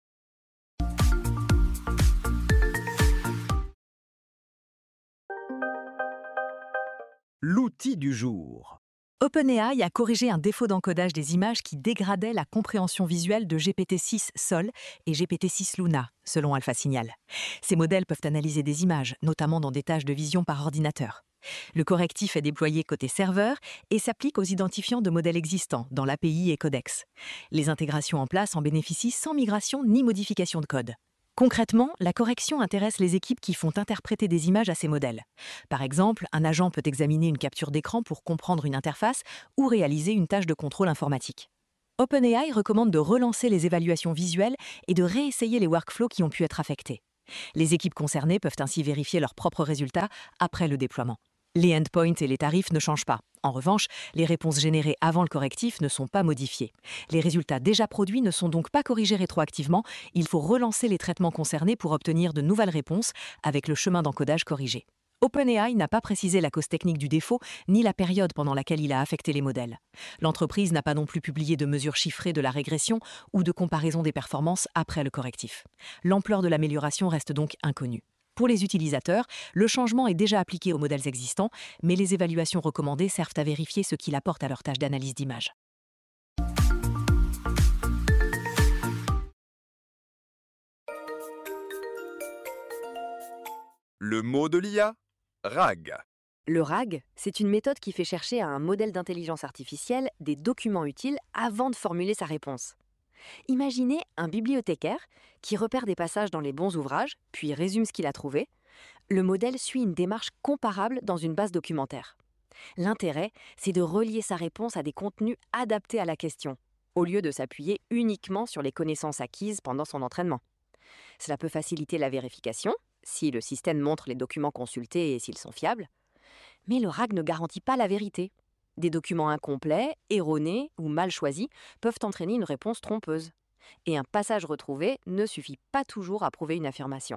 L'outil du jour. OpenAI a corrigé un défaut d'encodage des images qui dégradait la compréhension visuelle de G P T six Sol et G P T six Luna, selon AlphaSignal. Ces modèles peuvent analyser des images, notamment dans des tâches de vision par ordinateur. Le correctif est déployé côté serveur et s'applique aux identifiants de modèles existants dans l'A P I et Codex. Les intégrations en place en bénéficient sans migration ni modification de code. Concrètement, la correction intéresse les équipes qui font interpréter des images à ces modèles. Par exemple, un agent peut examiner une capture d'écran pour comprendre une interface ou réaliser une tâche de contrôle informatique. OpenAI recommande de relancer les évaluations visuelles et de réessayer les workflows qui ont pu être affectés. Les équipes concernées peuvent ainsi vérifier leurs propres résultats après le déploiement. Les endpoints et les tarifs ne changent pas. En revanche, les réponses générées avant le correctif ne sont pas modifiées. Les résultats déjà produits ne sont donc pas corrigés rétroactivement. Il faut relancer les traitements concernés pour obtenir de nouvelles réponses avec le chemin d'encodage corrigé. OpenAI n'a pas précisé la cause technique du défaut ni la période pendant laquelle il a affecté les modèles. L'entreprise n'a pas non plus publié de mesures chiffrées de la régression ou de comparaison des performances après le correctif. L'ampleur de l'amélioration reste donc inconnue. Pour les utilisateurs, le changement est déjà appliqué aux modèles existants, mais les évaluations recommandées servent à vérifier ce qu'il apporte à leur tâche d'analyse d'image. Le mot de l'I A, R A G. Le R A G, c'est une méthode qui fait chercher à un modèle d'intelligence artificielle des documents utiles avant de formuler sa réponse. Imaginez un bibliothécaire qui repère des passages dans les bons ouvrages, puis résume ce qu'il a trouvé. Le modèle suit une démarche comparable dans une base documentaire. L'intérêt, c'est de relier sa réponse à des contenus adaptés à la question, au lieu de s'appuyer uniquement sur les connaissances acquises pendant son entraînement. Cela peut faciliter la vérification, si le système montre les documents consultés et s'ils sont fiables. Mais le R A G ne garantit pas la vérité. Des documents incomplets, erronés ou mal choisis peuvent entraîner une réponse trompeuse. Et un passage retrouvé ne suffit pas toujours à prouver une affirmation.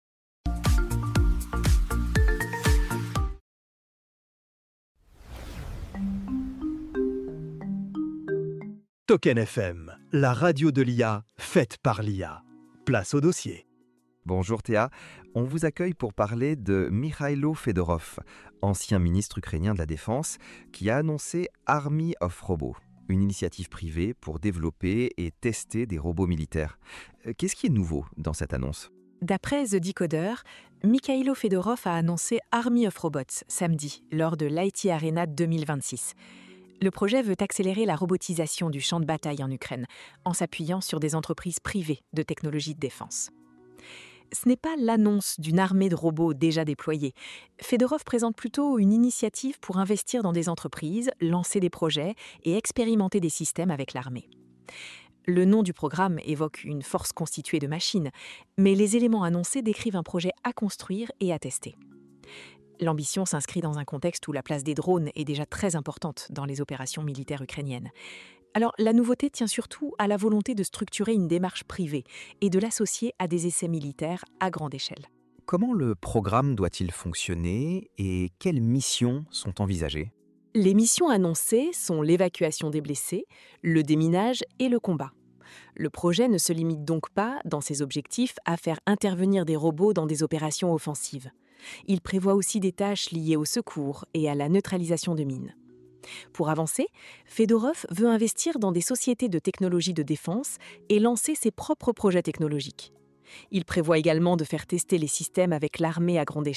Token F M, la radio de l'I A, faite par l'I A. Place au dossier. Bonjour Théa, on vous accueille pour parler de Mikhailo Fedorov, ancien ministre ukrainien de la Défense, qui a annoncé Army of Robots, une initiative privée pour développer et tester des robots militaires. Qu'est-ce qui est nouveau dans cette annonce ? D'après The Decoder, Mikhailo Fedorov a annoncé Army of Robots samedi, lors de l'I T Arena deux mille vingt-six. Le projet veut accélérer la robotisation du champ de bataille en Ukraine, en s'appuyant sur des entreprises privées de technologie de défense. Ce n'est pas l'annonce d'une armée de robots déjà déployés. Fedorov présente plutôt une initiative pour investir dans des entreprises, lancer des projets et expérimenter des systèmes avec l'armée. Le nom du programme évoque une force constituée de machines, mais les éléments annoncés décrivent un projet à construire et à tester. L'ambition s'inscrit dans un contexte où la place des drones est déjà très importante dans les opérations militaires ukrainiennes. Alors, la nouveauté tient surtout à la volonté de structurer une démarche privée et de l'associer à des essais militaires à grande échelle. Comment le programme doit-il fonctionner et quelles missions sont envisagées? Les missions annoncées sont l'évacuation des blessés, le déminage et le combat. Le projet ne se limite donc pas, dans ses objectifs, à faire intervenir des robots dans des opérations offensives. Il prévoit aussi des tâches liées au secours et à la neutralisation de mines. Pour avancer, Fedorov veut investir dans des sociétés de technologie de défense et lancer ses propres projets technologiques. Il prévoit également de faire tester les systèmes avec l'armée à grande échelle